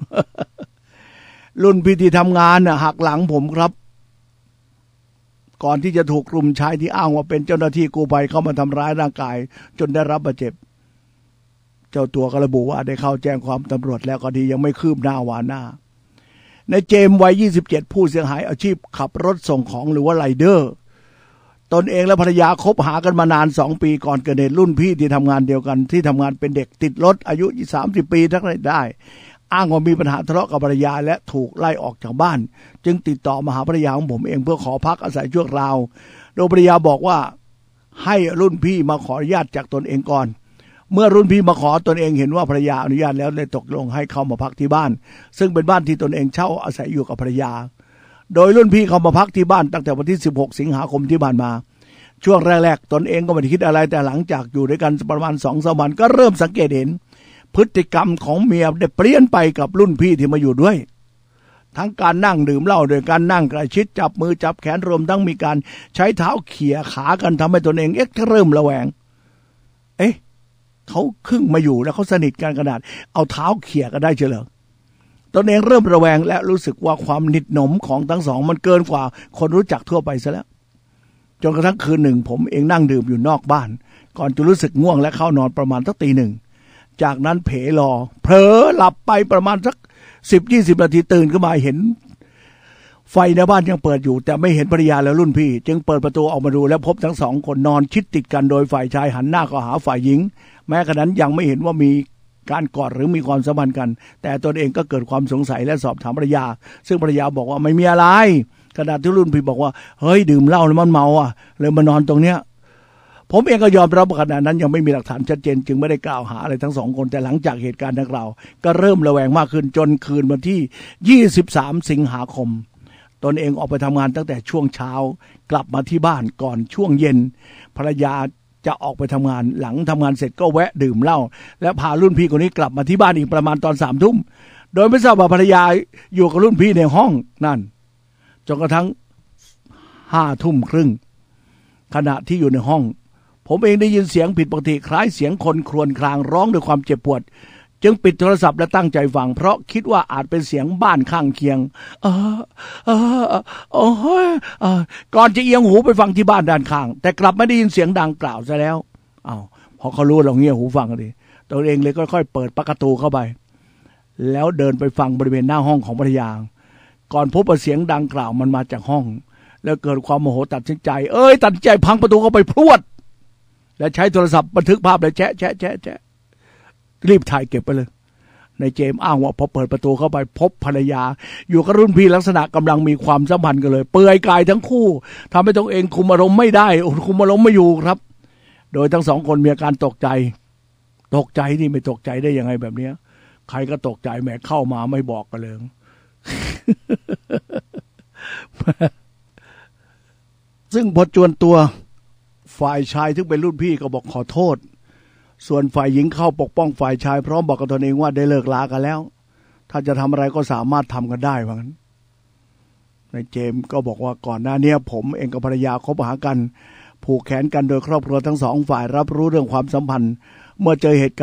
รุ่นพี่ที่ทำงานน่ะหักหลังผมครับก่อนที่จะถูกกลุ่มชายที่อ้างว่าเป็นเจ้าหน้าที่กู้ภัยเข้ามาทำร้ายร่างกายจนได้รับบาดเจ็บเจ้าตัวก็ระบุว่าได้เข้าแจ้งความตำรวจแล้วก็ดียังไม่คืบหน้าวาหน้าในเจมวัยยี่สิบเจ็ดผู้เสียหายอาชีพขับรถส่งของหรือว่าไรเดอร์ตนเองและภรรยาคบหากันมานานสองปีก่อนเกิดเหตุรุ่นพี่ที่ทำงานเดียวกันที่ทำงานเป็นเด็กติดรถอายุสามสิบปีทั้งได้อ้างว่ามีปัญหาทะเลาะกับภรรยาและถูกไล่ออกจากบ้านจึงติดต่อมาหาภรรยาของผมเองเพื่อขอพักอาศัยชั่วคราวโดยภรรยาบอกว่าให้รุ่นพี่มาขออนุญาตจากตนเองก่อนเมื่อรุ่นพี่มาขอตนเองเห็นว่าภรรยาอนุญาตแล้วเลยตกลงให้เข้ามาพักที่บ้านซึ่งเป็นบ้านที่ตนเองเช่าอาศัยอยู่กับภรรยาโดยรุ่นพี่เข้ามาพักที่บ้านตั้งแต่วันที่สิบหกสิงหาคมที่ผ่านมาช่วงแรกๆตนเองก็ไม่ได้คิดอะไรแต่หลังจากอยู่ด้วยกันประมาณ สองถึงสาม วันก็เริ่มสังเกตเห็นพฤติกรรมของเมียได้เปลี่ยนไปกับรุ่นพี่ที่มาอยู่ด้วยทั้งการนั่งดื่มเหล้าโดยการนั่งใกล้ชิดจับมือจับแขนรวมทั้งมีการใช้เท้าเขี่ยขากันทำให้ตนเองเอ๊ะเริ่มระแวงเอ๊ะเขาครึ่งมาอยู่แล้วเขาสนิทกันขนาดเอาเท้าเขี่ยกันได้เฉลยตนเองเริ่มระแวงและรู้สึกว่าความหนิดหนมของทั้งสองมันเกินกว่าคนรู้จักทั่วไปซะแล้วจนกระทั่งคืนหนึ่งผมเองนั่งดื่มอยู่นอกบ้านก่อนจะรู้สึกง่วงและเข้านอนประมาณสักตีหนึ่งจากนั้นเผลอรอเผลอหลับไปประมาณสักสิบยี่สิบนาทีตื่นขึ้นมาเห็นไฟในบ้านยังเปิดอยู่แต่ไม่เห็นภรรยาและรุ่นพี่จึงเปิดประตูออกมาดูแล้วพบทั้งสองคนนอนชิดติดกันโดยฝ่ายชายหันหน้าเข้าหาฝ่ายหญิงแม้กระนั้นยังไม่เห็นว่ามีการกอดหรือมีความสัมพันธ์กันแต่ตนเองก็เกิดความสงสัยและสอบถามภรรยาซึ่งภรรยาบอกว่าไม่มีอะไรขณะที่รุ่นพี่บอกว่าเฮ้ยดื่มเหล้าแล้วมันเมาอ่ะเลยมานอนตรงเนี้ยผมเองก็ยอมรับว่าขณะนั้นยังไม่มีหลักฐานชัดเจนจึงไม่ได้กล่าวหาอะไรทั้งสองคนแต่หลังจากเหตุการณ์ดังกล่าวก็เริ่มระแวงมากขึ้นจนคืนวันที่ยี่สิบสามสิงหาคมตนเองออกไปทำงานตั้งแต่ช่วงเช้ากลับมาที่บ้านก่อนช่วงเย็นภรรยาจะออกไปทำงานหลังทำงานเสร็จก็แวะดื่มเหล้าและพารุ่นพี่คนนี้กลับมาที่บ้านอีกประมาณตอนสามทุ่มโดยไม่ทราบว่าภรรยาอยู่กับรุ่นพี่ในห้องนั่นจนกระทั่งห้าทุ่มครึ่งขณะที่อยู่ในห้องผมเองได้ยินเสียงผิดปกติคล้ายเสียงคนครวญครางร้องด้วยความเจ็บปวดจึงปิดโทรศัพท์และตั้งใจฟังเพราะคิดว่าอาจเป็นเสียงบ้านข้างเคียงเออเออโอ้ยก่อนจะเอียงหูไปฟังที่บ้านด้านข้างแต่กลับไม่ได้ยินเสียงดังกล่าวซะแล้วอ้าวพอเขารู้เราเงี่ยหูฟังกันดิตัวเองเลยค่อยๆเปิดประตูเข้าไปแล้วเดินไปฟังบริเวณหน้าห้องของภรรยาก่อนพบว่าเสียงดังกล่าวมันมาจากห้องแล้วเกิดความโมโหตัดสินใจเอ้ยตัดใจพังประตูเข้าไปพรวดและใช้โทรศัพท์บันทึกภาพเลยแชะแชะแชะแชะรีบถ่ายเก็บไปเลยในเจมอ้างว่าพอเปิดประตูเข้าไปพบภรรยาอยู่กับรุ่นพี่ลักษณะกำลังมีความสัมพันธ์กันเลยเปลือยกายทั้งคู่ทำให้ตัวเองคุมอารมณ์ไม่ได้คุมอารมณ์ไม่อยู่ครับโดยทั้งสองคนมีอาการตกใจตกใจนี่ไม่ตกใจได้ยังไงแบบนี้ใครก็ตกใจแหมเข้ามาไม่บอกกันเลย ซึ่งพอจวนตัวฝ่ายชายที่เป็นรุ่นพี่ก็บอกขอโทษส่วนฝ่ายหญิงเข้าปกป้องฝ่ายชายพร้อมบอกกับตนเองว่าได้เลิกลากันแล้วถ้าจะทำอะไรก็สามารถทำกันได้ว่างั้นในเจมก็บอกว่าก่อนหน้านี้ผมเองกับภรรยาคบหากันผูกแขนกันโดยครอบครัวทั้งสองฝ่ายรับรู้เรื่องความสัมพันธ์เมื่อเจอเหตุการณ์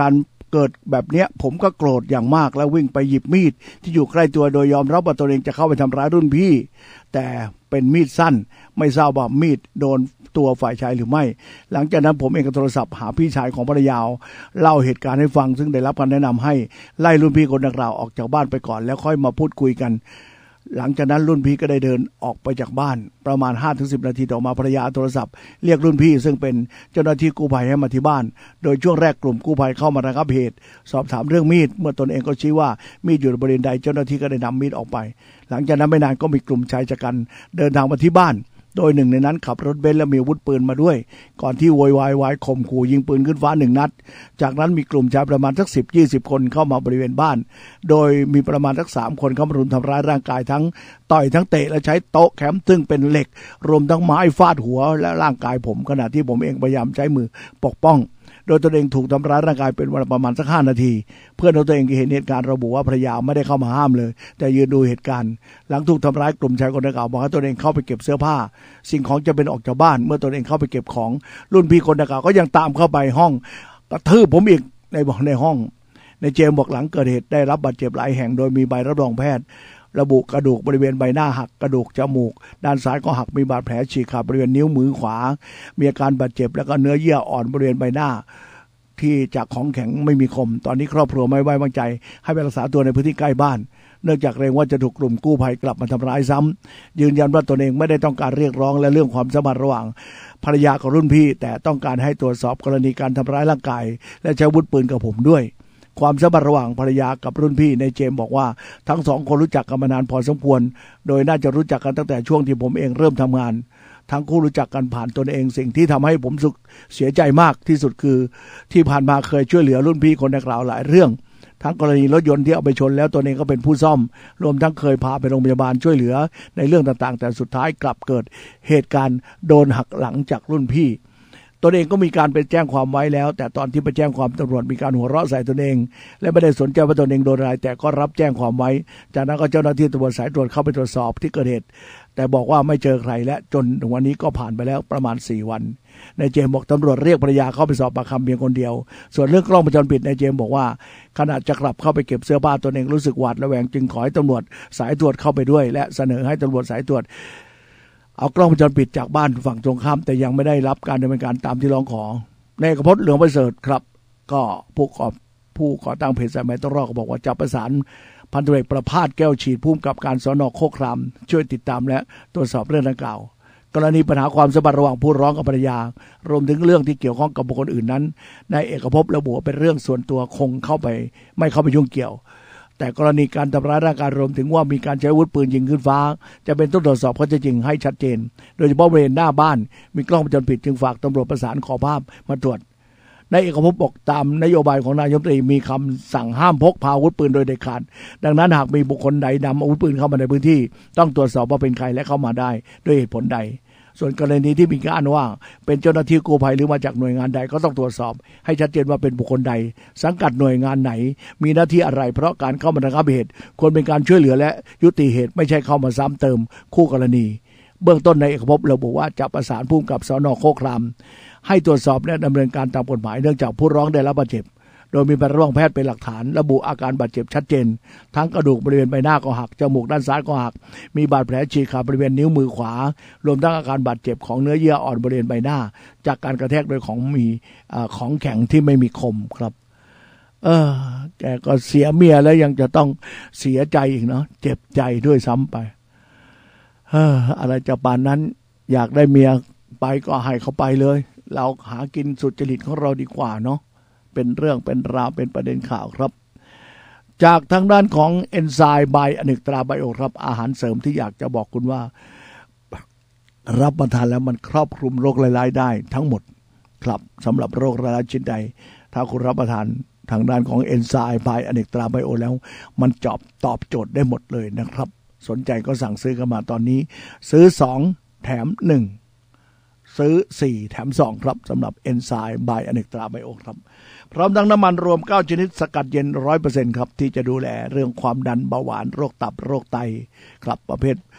เกิดแบบเนี้ยผมก็โกรธอย่างมากแล้ววิ่งไปหยิบมีดที่อยู่ใกล้ตัวโดยยอมรับว่าตัวเองจะเข้าไปทำร้ายรุ่นพี่แต่เป็นมีดสั้นไม่ทราบว่ามีดโดนตัวฝ่ายชายหรือไม่หลังจากนั้นผมเองก็โทรศัพท์หาพี่ชายของภรรยาเล่าเหตุการณ์ให้ฟังซึ่งได้รับการแนะนำให้ไล่รุ่นพี่คนดังกล่าวออกจากบ้านไปก่อนแล้วค่อยมาพูดคุยกันหลังจากนั้นรุ่นพี่ก็ได้เดินออกไปจากบ้านประมาณ ห้าถึงสิบ นาทีต่อมาภรรยาโทรศัพท์เรียกรุ่นพี่ซึ่งเป็นเจ้าหน้าที่กู้ภัยให้มาที่บ้านโดยช่วงแรกกลุ่มกู้ภัยเข้ามาระงับเหตุสอบถามเรื่องมีดเมื่อตนเองก็ชี้ว่ามีดอยู่บริเวณใดเจ้าหน้าที่ก็ได้นำมีดออกไปหลังจากนั้นไม่นานก็มีกลุ่มชายชะกันเดินทางมาที่บ้านโดยหนึ่งในนั้นขับรถเบนซ์และมีอาวุธปืนมาด้วยก่อนที่โวยวายวายข่มขู่ยิงปืนขึ้นฟ้าหนึ่งนัดจากนั้นมีกลุ่มชายประมาณสักสิบยี่สิบคนเข้ามาบริเวณบ้านโดยมีประมาณสักสามคนเข้ามารุมทำร้ายร่างกายทั้งต่อยทั้งเตะและใช้โต๊ะแคมป์ซึ่งเป็นเหล็กรวมทั้งไม้ฟาดหัวและร่างกายผมขณะที่ผมเองพยายามใช้มือปกป้องโดยตัวเองถูกทำร้ายร่างกายเป็นเวลาประมาณสักห้านาทีเพื่อนของตัวเองที่เห็นเหตุการณ์ระบุว่าภรรยาไม่ได้เข้ามาห้ามเลยแต่ยืนดูเหตุการณ์หลังถูกทำร้ายกลุ่มชายคนดังกล่าวบอกให้ตัวเองเข้าไปเก็บเสื้อผ้าสิ่งของจะเป็นออกจากบ้านเมื่อตัวเองเข้าไปเก็บของรุ่นพี่คนดังกล่าวก็ยังตามเข้าไปห้องกระทืบผมอีกในบอกในห้องในเจมบอกหลังเกิดเหตุได้รับบาดเจ็บหลายแห่งโดยมีใบรับรองแพทย์ระบุกระดูกบริเวณใบหน้าหักกระดูกจมูกด้านซ้ายก็หักมีบาดแผลฉีกขาดบริเวณนิ้วมือขวามีอาการบาดเจ็บแล้วก็เนื้อเยื่ออ่อนบริเวณใบหน้าที่จากของแข็งไม่มีคมตอนนี้ครอบครัวไม่ไว้วางใจให้ไปรักษาตัวในพื้นที่ใกล้บ้านเนื่องจากเกรงว่าจะถูกกลุ่มกู้ภัยกลับมาทำร้ายซ้ำยืนยันว่าตนเองไม่ได้ต้องการเรียกร้องและเรื่องความสัมพันธ์ระหว่างภรรยากับรุ่นพี่แต่ต้องการให้ตรวจสอบกรณีการทำร้ายร่างกายและใช้อาวุธปืนกับผมด้วยความสัมพันธ์ระหว่างภรรยากับรุ่นพี่ในเจมบอกว่าทั้งสองคนรู้จักกันมานานพอสมควรโดยน่าจะรู้จักกันตั้งแต่ช่วงที่ผมเองเริ่มทำงานทั้งคู่รู้จักกันผ่านตนเองสิ่งที่ทำให้ผมสุขเสียใจมากที่สุดคือที่ผ่านมาเคยช่วยเหลือรุ่นพี่คนดังกล่าวหลายเรื่องทั้งกรณีรถยนต์ที่เอาไปชนแล้วตนเองก็เป็นผู้ซ่อมรวมทั้งเคยพาไปโรงพยาบาลช่วยเหลือในเรื่องต่างๆแต่สุดท้ายกลับเกิดเหตุการณ์โดนหักหลังจากรุ่นพี่ตนเองก็มีการไปแจ้งความไว้แล้วแต่ตอนที่ไปแจ้งความตำรวจมีการหัวเราะใส่ตนเองและไม่ได้สนใจว่าตนเองโดนอะไรแต่ก็รับแจ้งความไว้จากนั้นก็เจ้าหน้าที่ตำรวจสายตรวจเข้าไปตรวจสอบที่เกิดเหตุแต่บอกว่าไม่เจอใครและจนถึงวันนี้ก็ผ่านไปแล้วประมาณสี่วันนายเจมบอกตำรวจเรียกภรรยาเข้าไปสอบปากคำเพียงคนเดียวส่วนเรื่องกล้องวงจรปิดนายเจมบอกว่าขณะจะกลับเข้าไปเก็บเสื้อผ้าตนเองรู้สึกหวาดระแวงจึงขอให้ตำรวจสายตรวจเข้าไปด้วยและเสนอให้ตำรวจสายตรวจเอากล้องวงจรปิดจากบ้านฝั่งตรงข้ามแต่ยังไม่ได้รับการดำเนินการตามที่ร้องขอในเอกพจน์เหลืองประเสริฐครับก็ผู้ก่อผู้ก่อตั้งเพจสายไหมต้องรอดก็บอกว่าจะประสานพันตำรวจเอกประภาสแก้วฉีดผู้กำกับการสน.โคกครามช่วยติดตามและตรวจสอบเรื่องดังกล่าวกรณีปัญหาความสัมพันธ์ระหว่างผู้ร้องกับภรรยารวมถึงเรื่องที่เกี่ยวข้องกับบุคคลอื่นนั้นนายเอกภพระบุว่าเป็นเรื่องส่วนตัวคงเข้าไปไม่เข้าไปยุ่งเกี่ยวแต่กรณีการทำร้ายร่างกายรวมถึงว่ามีการใช้อาวุธปืนยิงขึ้นฟ้าจะเป็นต้องตรวจสอบข้อเท็จจริงให้ชัดเจนโดยเฉพาะบริเวณหน้าบ้านมีกล้องวงจรปิดจึงฝากตำรวจประสานขอภาพมาตรวจนายเอกภพบอกตามนโยบายของนายกรัฐมนตรีมีคำสั่งห้ามพกพาอาวุธปืนโดยเด็ดขาดดังนั้นหากมีบุคคลใดนำอาวุธปืนเข้ามาในพื้นที่ต้องตรวจสอบว่าเป็นใครและเข้ามาได้ด้วยเหตุผลใดส่วนกรณีที่มีการว่าเป็นเจ้าหน้าที่กู้ภัยหรือมาจากหน่วยงานใดก็ต้องตรวจสอบให้ชัดเจนว่าเป็นบุคคลใดสังกัดหน่วยงานไหนมีหน้าที่อะไรเพราะการเข้ามาระงับเหตุควรเป็นการช่วยเหลือและยุติเหตุไม่ใช่เข้ามาซ้ำเติมคู่กรณีเบื้องต้นนายเอกภพระบุว่าจะประสานผู้กำกับสน.โคกครามให้ตรวจสอบและดำเนินการตามกฎหมายเนื่องจากผู้ร้องได้รับบาดเจ็บโดยมีใบรับรองแพทย์เป็นหลักฐานระบุอาการบาดเจ็บชัดเจนทั้งกระดูกบริเวณใบหน้าก็หักจมูกด้านซ้ายก็หักมีบาดแผลฉีกขาดบริเวณนิ้วมือขวารวมทั้งอาการบาดเจ็บของเนื้อเยื่ออ่อนบริเวณใบหน้าจากการกระแทกโดยของมีของแข็งที่ไม่มีคมครับเออแกก็เสียเมียแล้วยังจะต้องเสียใจอีกเนาะเจ็บใจด้วยซ้ำไปเอออะไรจะปานนั้นอยากได้เมียไปก็ให้เขาไปเลยเราหากินสุจริตของเราดีกว่าเนาะเป็นเรื่องเป็นราวเป็นประเด็นข่าวครับจากทางด้านของเอนไซม์ไบอเนกตราไบโอครับอาหารเสริมที่อยากจะบอกคุณว่ารับประทานแล้วมันครอบคลุมโรคหลายๆได้ทั้งหมดครับสำหรับโรคหลายๆชนิดใดถ้าคุณรับประทานทางด้านของเอนไซม์ไบอเนกตราไบโอแล้วมันจอบตอบโจทย์ได้หมดเลยนะครับสนใจก็สั่งซื้อกันมาตอนนี้ซื้อสองแถมหนึ่งซื้อสี่แถมสองครับสำหรับเอนไซม์ไบอเนกตราไบโอครับพร้อมทั้งน้ำมันรวมเก้าชนิดสกัดเย็น ร้อยเปอร์เซ็นต์ ครับที่จะดูแลเรื่องความดันเบาหวานโรคตับโรคไตครับประเภท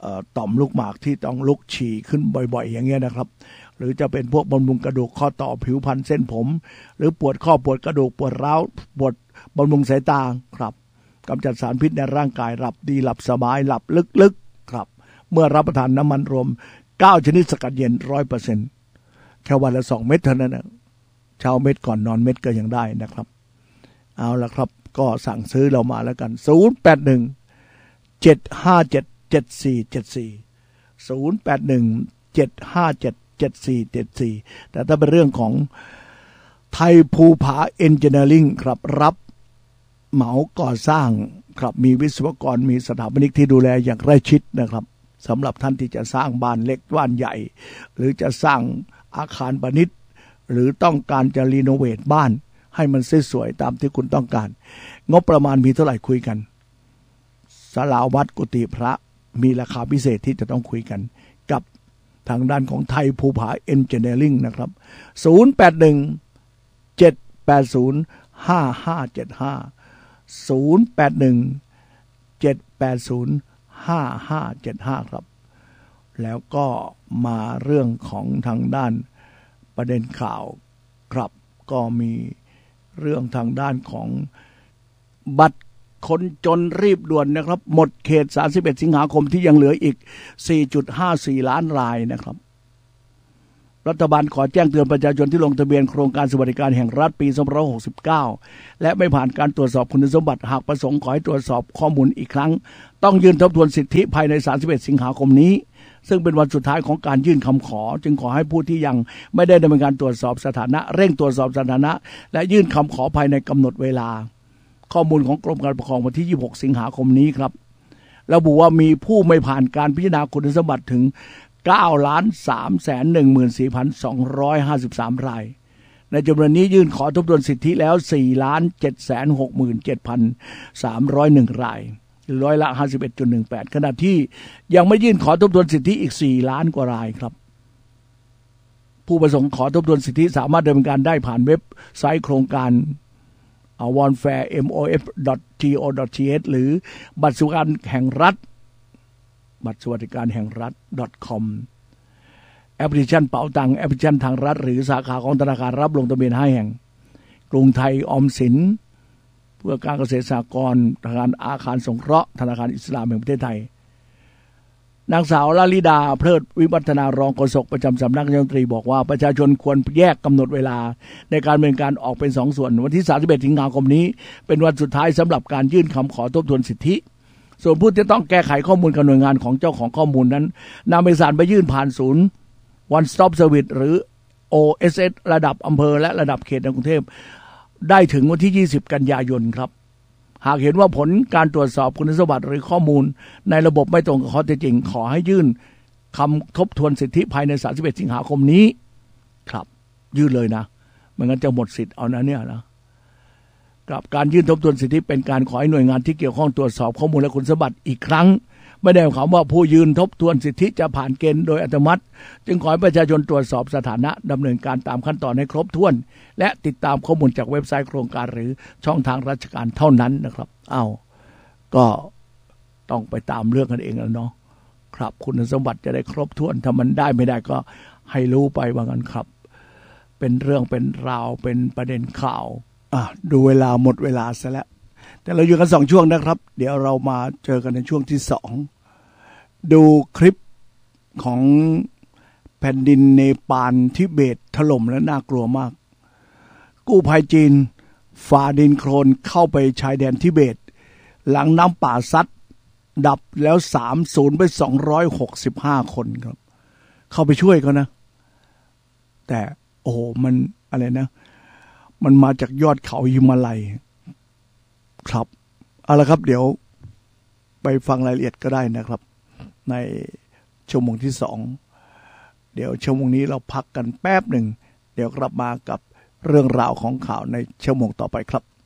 ต่อมลูกหมากที่ต้องลุกฉี่ขึ้นบ่อยๆอย่างเงี้ยนะครับหรือจะเป็นพวกบำรุงกระดูกข้อต่อผิวพรรณเส้นผมหรือปวดข้อปวดกระดูกปวดร้าวปวดบำรุงสายตาครับกำจัดสารพิษในร่างกายหลับดีหลับสบายหลับลึกๆครับเมื่อรับประทานน้ำมันรวมเก้าชนิดสกัดเย็น ร้อยเปอร์เซ็นต์ แค่วันละสองเม็ดเท่านั้นนะเช้าเม็ดก่อนนอนเม็ดก็ยังได้นะครับเอาละครับก็สั่งซื้อเรามาแล้วกันศูนย์ แปด หนึ่ง เจ็ด ห้า เจ็ด เจ็ด สี่ เจ็ด สี่ ศูนย์ แปด หนึ่ง เจ็ด ห้า เจ็ด เจ็ด สี่ เจ็ด สี่แต่ถ้าเป็นเรื่องของไทยภูผาเอนจิเนียริ่งครับรับเหมาก่อสร้างครับมีวิศวกรมีสถาปนิกที่ดูแลอย่างใกล้ชิดนะครับสำหรับท่านที่จะสร้างบ้านเล็กบ้านใหญ่หรือจะสร้างอาคารพาณิชย์หรือต้องการจะรีโนเวทบ้านให้มันสวยๆตามที่คุณต้องการงบประมาณมีเท่าไหร่คุยกันศาลาวัดกุฏิพระมีราคาพิเศษที่จะต้องคุยกันกับทางด้านของไทยภูผาเอนจิเนียริ่งนะครับศูนย์ แปด หนึ่ง เจ็ด แปด ศูนย์ ห้า ห้า เจ็ด ห้า ศูนย์ แปด หนึ่ง เจ็ด แปด ศูนย์ ห้า ห้า เจ็ด ห้าครับแล้วก็มาเรื่องของทางด้านประเด็นข่าวครับก็มีเรื่องทางด้านของบัตรคนจนรีบด่วนนะครับหมดเขตสามสิบเอ็ดสิงหาคมที่ยังเหลืออีก สี่จุดห้าสี่ ล้านรายนะครับรัฐบาลขอแจ้งเตือนประชาชนที่ลงทะเบียนโครงการสวัสดิการแห่งรัฐปีสองพันห้าร้อยหกสิบเก้าและไม่ผ่านการตรวจสอบคุณสมบัติหากประสงค์ขอให้ตรวจสอบข้อมูลอีกครั้งต้องยื่นทบทวนสิทธิภายในสามสิบเอ็ดสิงหาคมนี้ซึ่งเป็นวันสุดท้ายของการยื่นคำขอจึงขอให้ผู้ที่ยังไม่ได้ดำเนินการตรวจสอบสถานะเร่งตรวจสอบสถานะและยื่นคำขอภายในกำหนดเวลาข้อมูลของกรมการปกครองวันที่ยี่สิบหกสิงหาคมนี้ครับระบุว่ามีผู้ไม่ผ่านการพิจารณาคุณสมบัติถึง เก้าล้านสามแสนหนึ่งหมื่นสี่พันสองร้อยห้าสิบสาม รายในจำนวนนี้ยื่นขอทบทวนสิทธิแล้ว สี่ล้านเจ็ดแสนหกหมื่นเจ็ดพันสามร้อยเอ็ด รายร้อยละ ห้าสิบเอ็ดจุดหนึ่งแปด ขณะที่ยังไม่ยื่นขอทบทวนสิทธิอีกสี่ล้านกว่ารายครับผู้ประสงค์ขอทบทวนสิทธิสามารถดำเนินการได้ผ่านเว็บไซต์โครงการ วอนแฟร์ เอ็ม โอ เอฟ ดอท ที โอ ดอท ที เอช หรือบัตรสวัสดิการแห่งรัฐบัตรสวัสดิการแห่งรัฐ .com แอปพลิเคชันเป๋าตังค์แอปพลิเคชันทางรัฐหรือสาขาของธนาคารรับลงทะเบียนห้าแห่งกรุงไทยออมสินเพื่อการเกษตรสหกรณ์ธนาคารอาคารสงเคราะห์ธนาคารอิสลามแห่งประเทศไทยนางสาวลลิดาเพลิดวิวัฒนารองโฆษกประจำสำนักนายกรัฐมนตรีบอกว่าประชาชนควรแยกกำหนดเวลาในการดำเนินการออกเป็นสองส่วนวันที่สามสิบเอ็ดสิงหาคมนี้เป็นวันสุดท้ายสำหรับการยื่นคำขอทบทวนสิทธิส่วนผู้ที่ต้องแก้ไขข้อมูลกับหน่วยงานของเจ้าของข้อมูลนั้นนำเอกสารไปยื่นผ่านศูนย์ One Stop Service หรือ โอ เอส เอส ระดับอำเภอและระดับเขตในกรุงเทพได้ถึงวันที่ยี่สิบกันยายนครับหากเห็นว่าผลการตรวจสอบคุณสมบัติหรือข้อมูลในระบบไม่ตรงกับข้อเท็จจริงขอให้ยื่นคำทบทวนสิทธิภายในสามสิบเอ็ดสิงหาคมนี้ครับยื่นเลยนะไม่งั้นจะหมดสิทธิ์เอานะเนี่ยนะกับการยื่นทบทวนสิทธิเป็นการขอให้หน่วยงานที่เกี่ยวข้องตรวจสอบข้อมูลและคุณสมบัติอีกครั้งไม่ได้หมายความว่าผู้ยื่นทบทวนสิทธิจะผ่านเกณฑ์โดยอัตโนมัติจึงขอให้ประชาชนตรวจสอบสถานะดำเนินการตามขั้นตอนให้ครบถ้วนและติดตามข้อมูลจากเว็บไซต์โครงการหรือช่องทางราชการเท่านั้นนะครับอ้าวก็ต้องไปตามเรื่องกันเองแล้วเนาะครับคุณสมบัติจะได้ครบถ้วนถ้ามันได้ไม่ได้ก็ให้รู้ไปว่างั้นครับเป็นเรื่องเป็นราวเป็นประเด็นข่าวอ่ะดูเวลาหมดเวลาซะแล้วแต่เราอยู่กันสองช่วงนะครับเดี๋ยวเรามาเจอกันในช่วงที่สองดูคลิปของแผ่นดินเนปาลทิเบตถล่มและน่ากลัวมากกู้ภัยจีนฝ่าดินโคลนเข้าไปชายแดนทิเบตหลังน้ำป่าซัดดับแล้วสามศูนย์ไปสองร้อยหกสิบห้าคนครับเข้าไปช่วยเขานะแต่โอ้โหมันอะไรนะมันมาจากยอดเขาหิมาลัยครับเอาละครับเดี๋ยวไปฟังรายละเอียดก็ได้นะครับในชั่วโมงที่สองเดี๋ยวชั่วโมงนี้เราพักกันแป๊บหนึ่งเดี๋ยวกลับมากับเรื่องราวของข่าวในชั่วโมงต่อไปครับ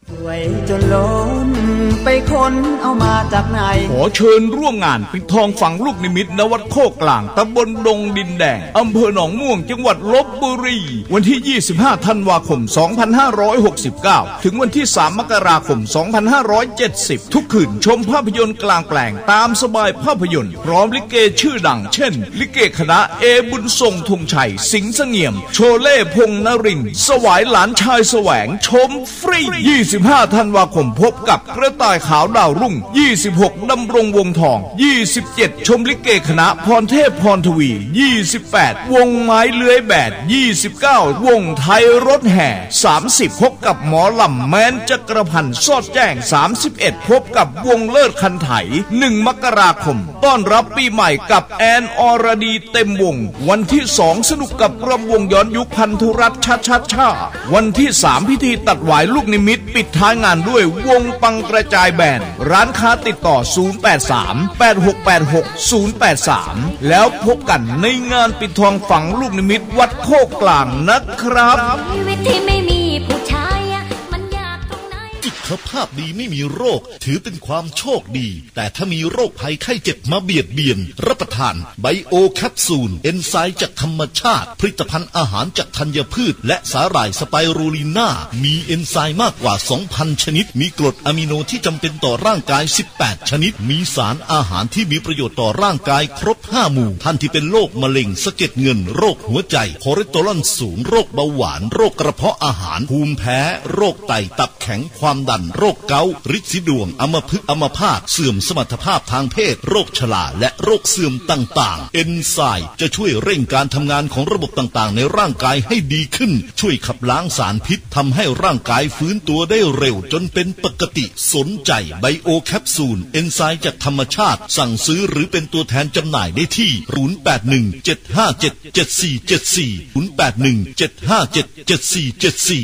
สวยจนล้นไปค้นเอามาจากไหนขอเชิญร่วมงานปิดทองฝังลูกนิมิตณวัดโคกลางตำบลดงดินแดงอำเภอหนองม่วงจังหวัดลพบุรีวันที่ยี่สิบห้าธันวาคมสองพันห้าร้อยหกสิบเก้าถึงวันที่สามมกราคมสองพันห้าร้อยเจ็ดสิบทุกคืนชมภาพยนตร์กลางแปลงตามสบายภาพยนตร์พร้อมลิเกชื่อดังเช่นลิเกคณะเอบุญทรงธงชัยสิงห์เสงี่ยมโชเล่พงษ์นรินทร์สวายหลานชายแสวงชมฟรียี่สิบห้าธันวาคมพบกับกระต่ายขาวดาวรุ่งยี่สิบหกดำรงวงทองยี่สิบเจ็ดชมลิเกคณะพรเทพพรทวียี่สิบแปดวงไม้เลื้อยแบดยี่สิบเก้าวงไทยรถแห่สามสิบพบกับหมอลำแม้นจักรพันธ์สอดแจ้งสามสิบเอ็ดพบกับวงเลิศคันไถหนึ่งมกราคมต้อนรับปีใหม่กับแอนอรดีเต็มวงวันที่สองสนุกกับรำวงย้อนยุคพันธุรัตน์ชัดชัดชาวันที่สามพิธีตัดหวายลูกนิมิตปิดท้ายงานด้วยวงปังกระจายแบนด์ร้านค้าติดต่อศูนย์ แปด สาม แปด หก แปด หก ศูนย์ แปด สามแล้วพบกันในงานปิดทองฝังลูกนิมิตวัดโคกกลางนะครับชีวิตที่ไม่มีผู้ชายมันยากตรงไหนสุขภาพดีไม่มีโรคถือเป็นความโชคดีแต่ถ้ามีโรคภัยไข้เจ็บมาเบียดเบียนรับประทานไบโอแคปซูลเอนไซม์จากธรรมชาติผลิตภัณฑ์อาหารจากธัญพืชและสาหร่ายสไปรูลิน่ามีเอนไซม์มากกว่า สองพัน ชนิดมีกรดอะมิโนที่จำเป็นต่อร่างกายสิบแปดชนิดมีสารอาหารที่มีประโยชน์ต่อร่างกายครบห้าหมู่ท่านที่เป็นโรคมะเร็งสะเก็ดเงินโรคหัวใจคอเลสเตอรอลสูงโรคเบาหวานโรคกระเพาะอาหารภูมิแพ้โรคไตตับแข็งความดันโรคเกาต์ฤทธิ์สีดวงอัมพฤกษ์อัมพาตเสื่อมสมรรถภาพทางเพศโรคชราและโรคเสื่อมต่างๆเอนไซม์จะช่วยเร่งการทำงานของระบบต่างๆในร่างกายให้ดีขึ้นช่วยขับล้างสารพิษทำให้ร่างกายฟื้นตัวได้เร็วจนเป็นปกติสนใจไบโอแคปซูลเอนไซม์จากธรรมชาติสั่งซื้อหรือเป็นตัวแทนจำหน่ายได้ที่ศูนย์ แปด หนึ่ง เจ็ด ห้า เจ็ด เจ็ด สี่ เจ็ด สี่ ศูนย์ แปด หนึ่ง เจ็ด ห้า เจ็ด เจ็ด สี่ เจ็ด สี่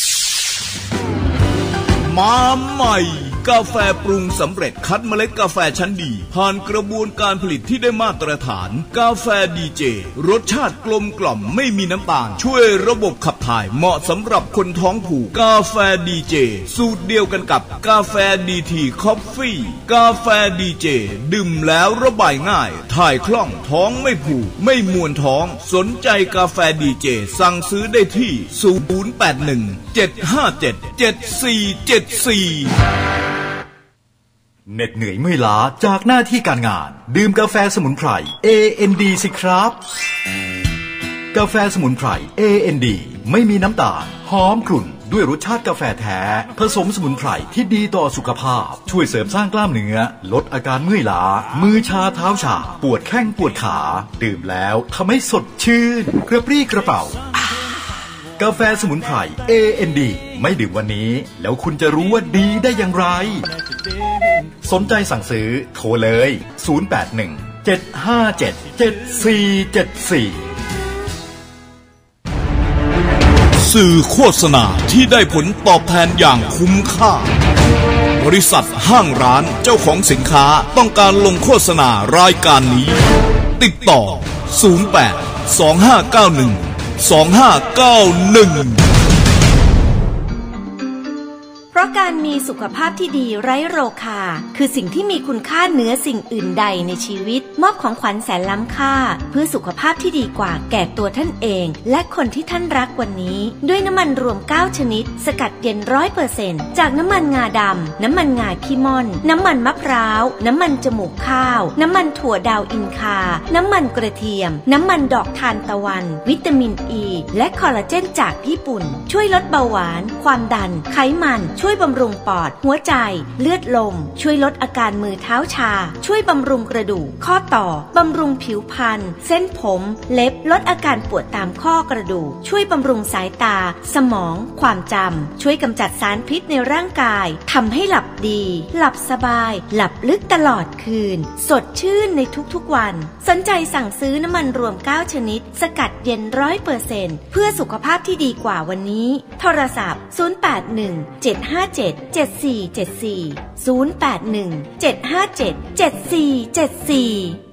มาใหม่กาแฟปรุงสำเร็จคัดเมล็ดกาแฟชั้นดีผ่านกระบวนการผลิตที่ได้มาตรฐานกาแฟดีเจรสชาติกลมกล่อมไม่มีน้ำตาลช่วยระบบขับถ่ายเหมาะสำหรับคนท้องผูกกาแฟดีเจสูตรเดียวกันกับกาแฟดีทีคอฟฟี่กาแฟดีเจดื่มแล้วระบายง่ายถ่ายคล่องท้องไม่ผูกไม่มวนท้องสนใจกาแฟดีเจสั่งซื้อได้ที่ศูนย์ แปด หนึ่ง เจ็ด ห้า เจ็ด เจ็ด สี่ เจ็ด สี่เหน็ดเหนื่อยเมื่อยล้าจากหน้าที่การงานดื่มกาแฟสมุนไพร เอ เอ็น ดี สิครับกาแฟสมุนไพร เอ เอ็น ดี ไม่มีน้ำตาลหอมกลุ่นด้วยรสชาติกาแฟแท้ผสมสมุนไพรที่ดีต่อสุขภาพช่วยเสริมสร้างกล้ามเนื้อลดอาการเมื่อยล้ามือชาเท้าชาปวดแข้งปวดขาดื่มแล้วทำให้สดชื่นกระปรี้กระเป๋ากาแฟสมุนไพร เอ เอ็น ดี ไม่ดื่มวันนี้แล้วคุณจะรู้ว่าดีได้อย่างไรสนใจสั่งซื้อโทรเลยศูนย์ แปด หนึ่ง เจ็ด ห้า เจ็ด เจ็ด สี่ เจ็ด สี่สื่อโฆษณาที่ได้ผลตอบแทนอย่างคุ้มค่าบริษัทห้างร้านเจ้าของสินค้าต้องการลงโฆษณารายการนี้ติดต่อศูนย์ แปด สอง ห้า เก้า หนึ่ง สอง ห้า เก้า หนึ่งเพราะการมีสุขภาพที่ดีไร้โรคาคือสิ่งที่มีคุณค่าเหนือสิ่งอื่นใดในชีวิตมอบของขวัญแสนล้ำค่าเพื่อสุขภาพที่ดีกว่าแก่ตัวท่านเองและคนที่ท่านรักวันนี้ด้วยน้ำมันรวมเก้าชนิดสกัดเย็น ร้อยเปอร์เซ็นต์ จากน้ำมันงาดำน้ำมันงาขี้ม่อนน้ำมันมะพร้าวน้ำมันจมูกข้าวน้ำมันถั่วดาวอินคาน้ำมันกระเทียมน้ำมันดอกทานตะวันวิตามินอ e, ีและคอลลาเจนจากญี่ปุ่นช่วยลดเบาหวานความดันไขมันช่วยบำรุงปอดหัวใจเลือดลมช่วยลดอาการมือเท้าชาช่วยบำรุงกระดูกข้อต่อบำรุงผิวพรรณเส้นผมเล็บลดอาการปวดตามข้อกระดูกช่วยบำรุงสายตาสมองความจำช่วยกำจัดสารพิษในร่างกายทำให้หลับดีหลับสบายหลับลึกตลอดคืนสดชื่นในทุกๆวันสนใจสั่งซื้อน้ำมันรวมเก้าชนิดสกัดเย็น ร้อยเปอร์เซ็นต์ เพื่อสุขภาพที่ดีกว่าวันนี้โทรศัพท์ศูนย์ แปด หนึ่ง เจ็ด ห้า เจ็ด เจ็ด สี่ เจ็ด สี่ ศูนย์ แปด หนึ่ง เจ็ด ห้า เจ็ด เจ็ด สี่ เจ็ด สี่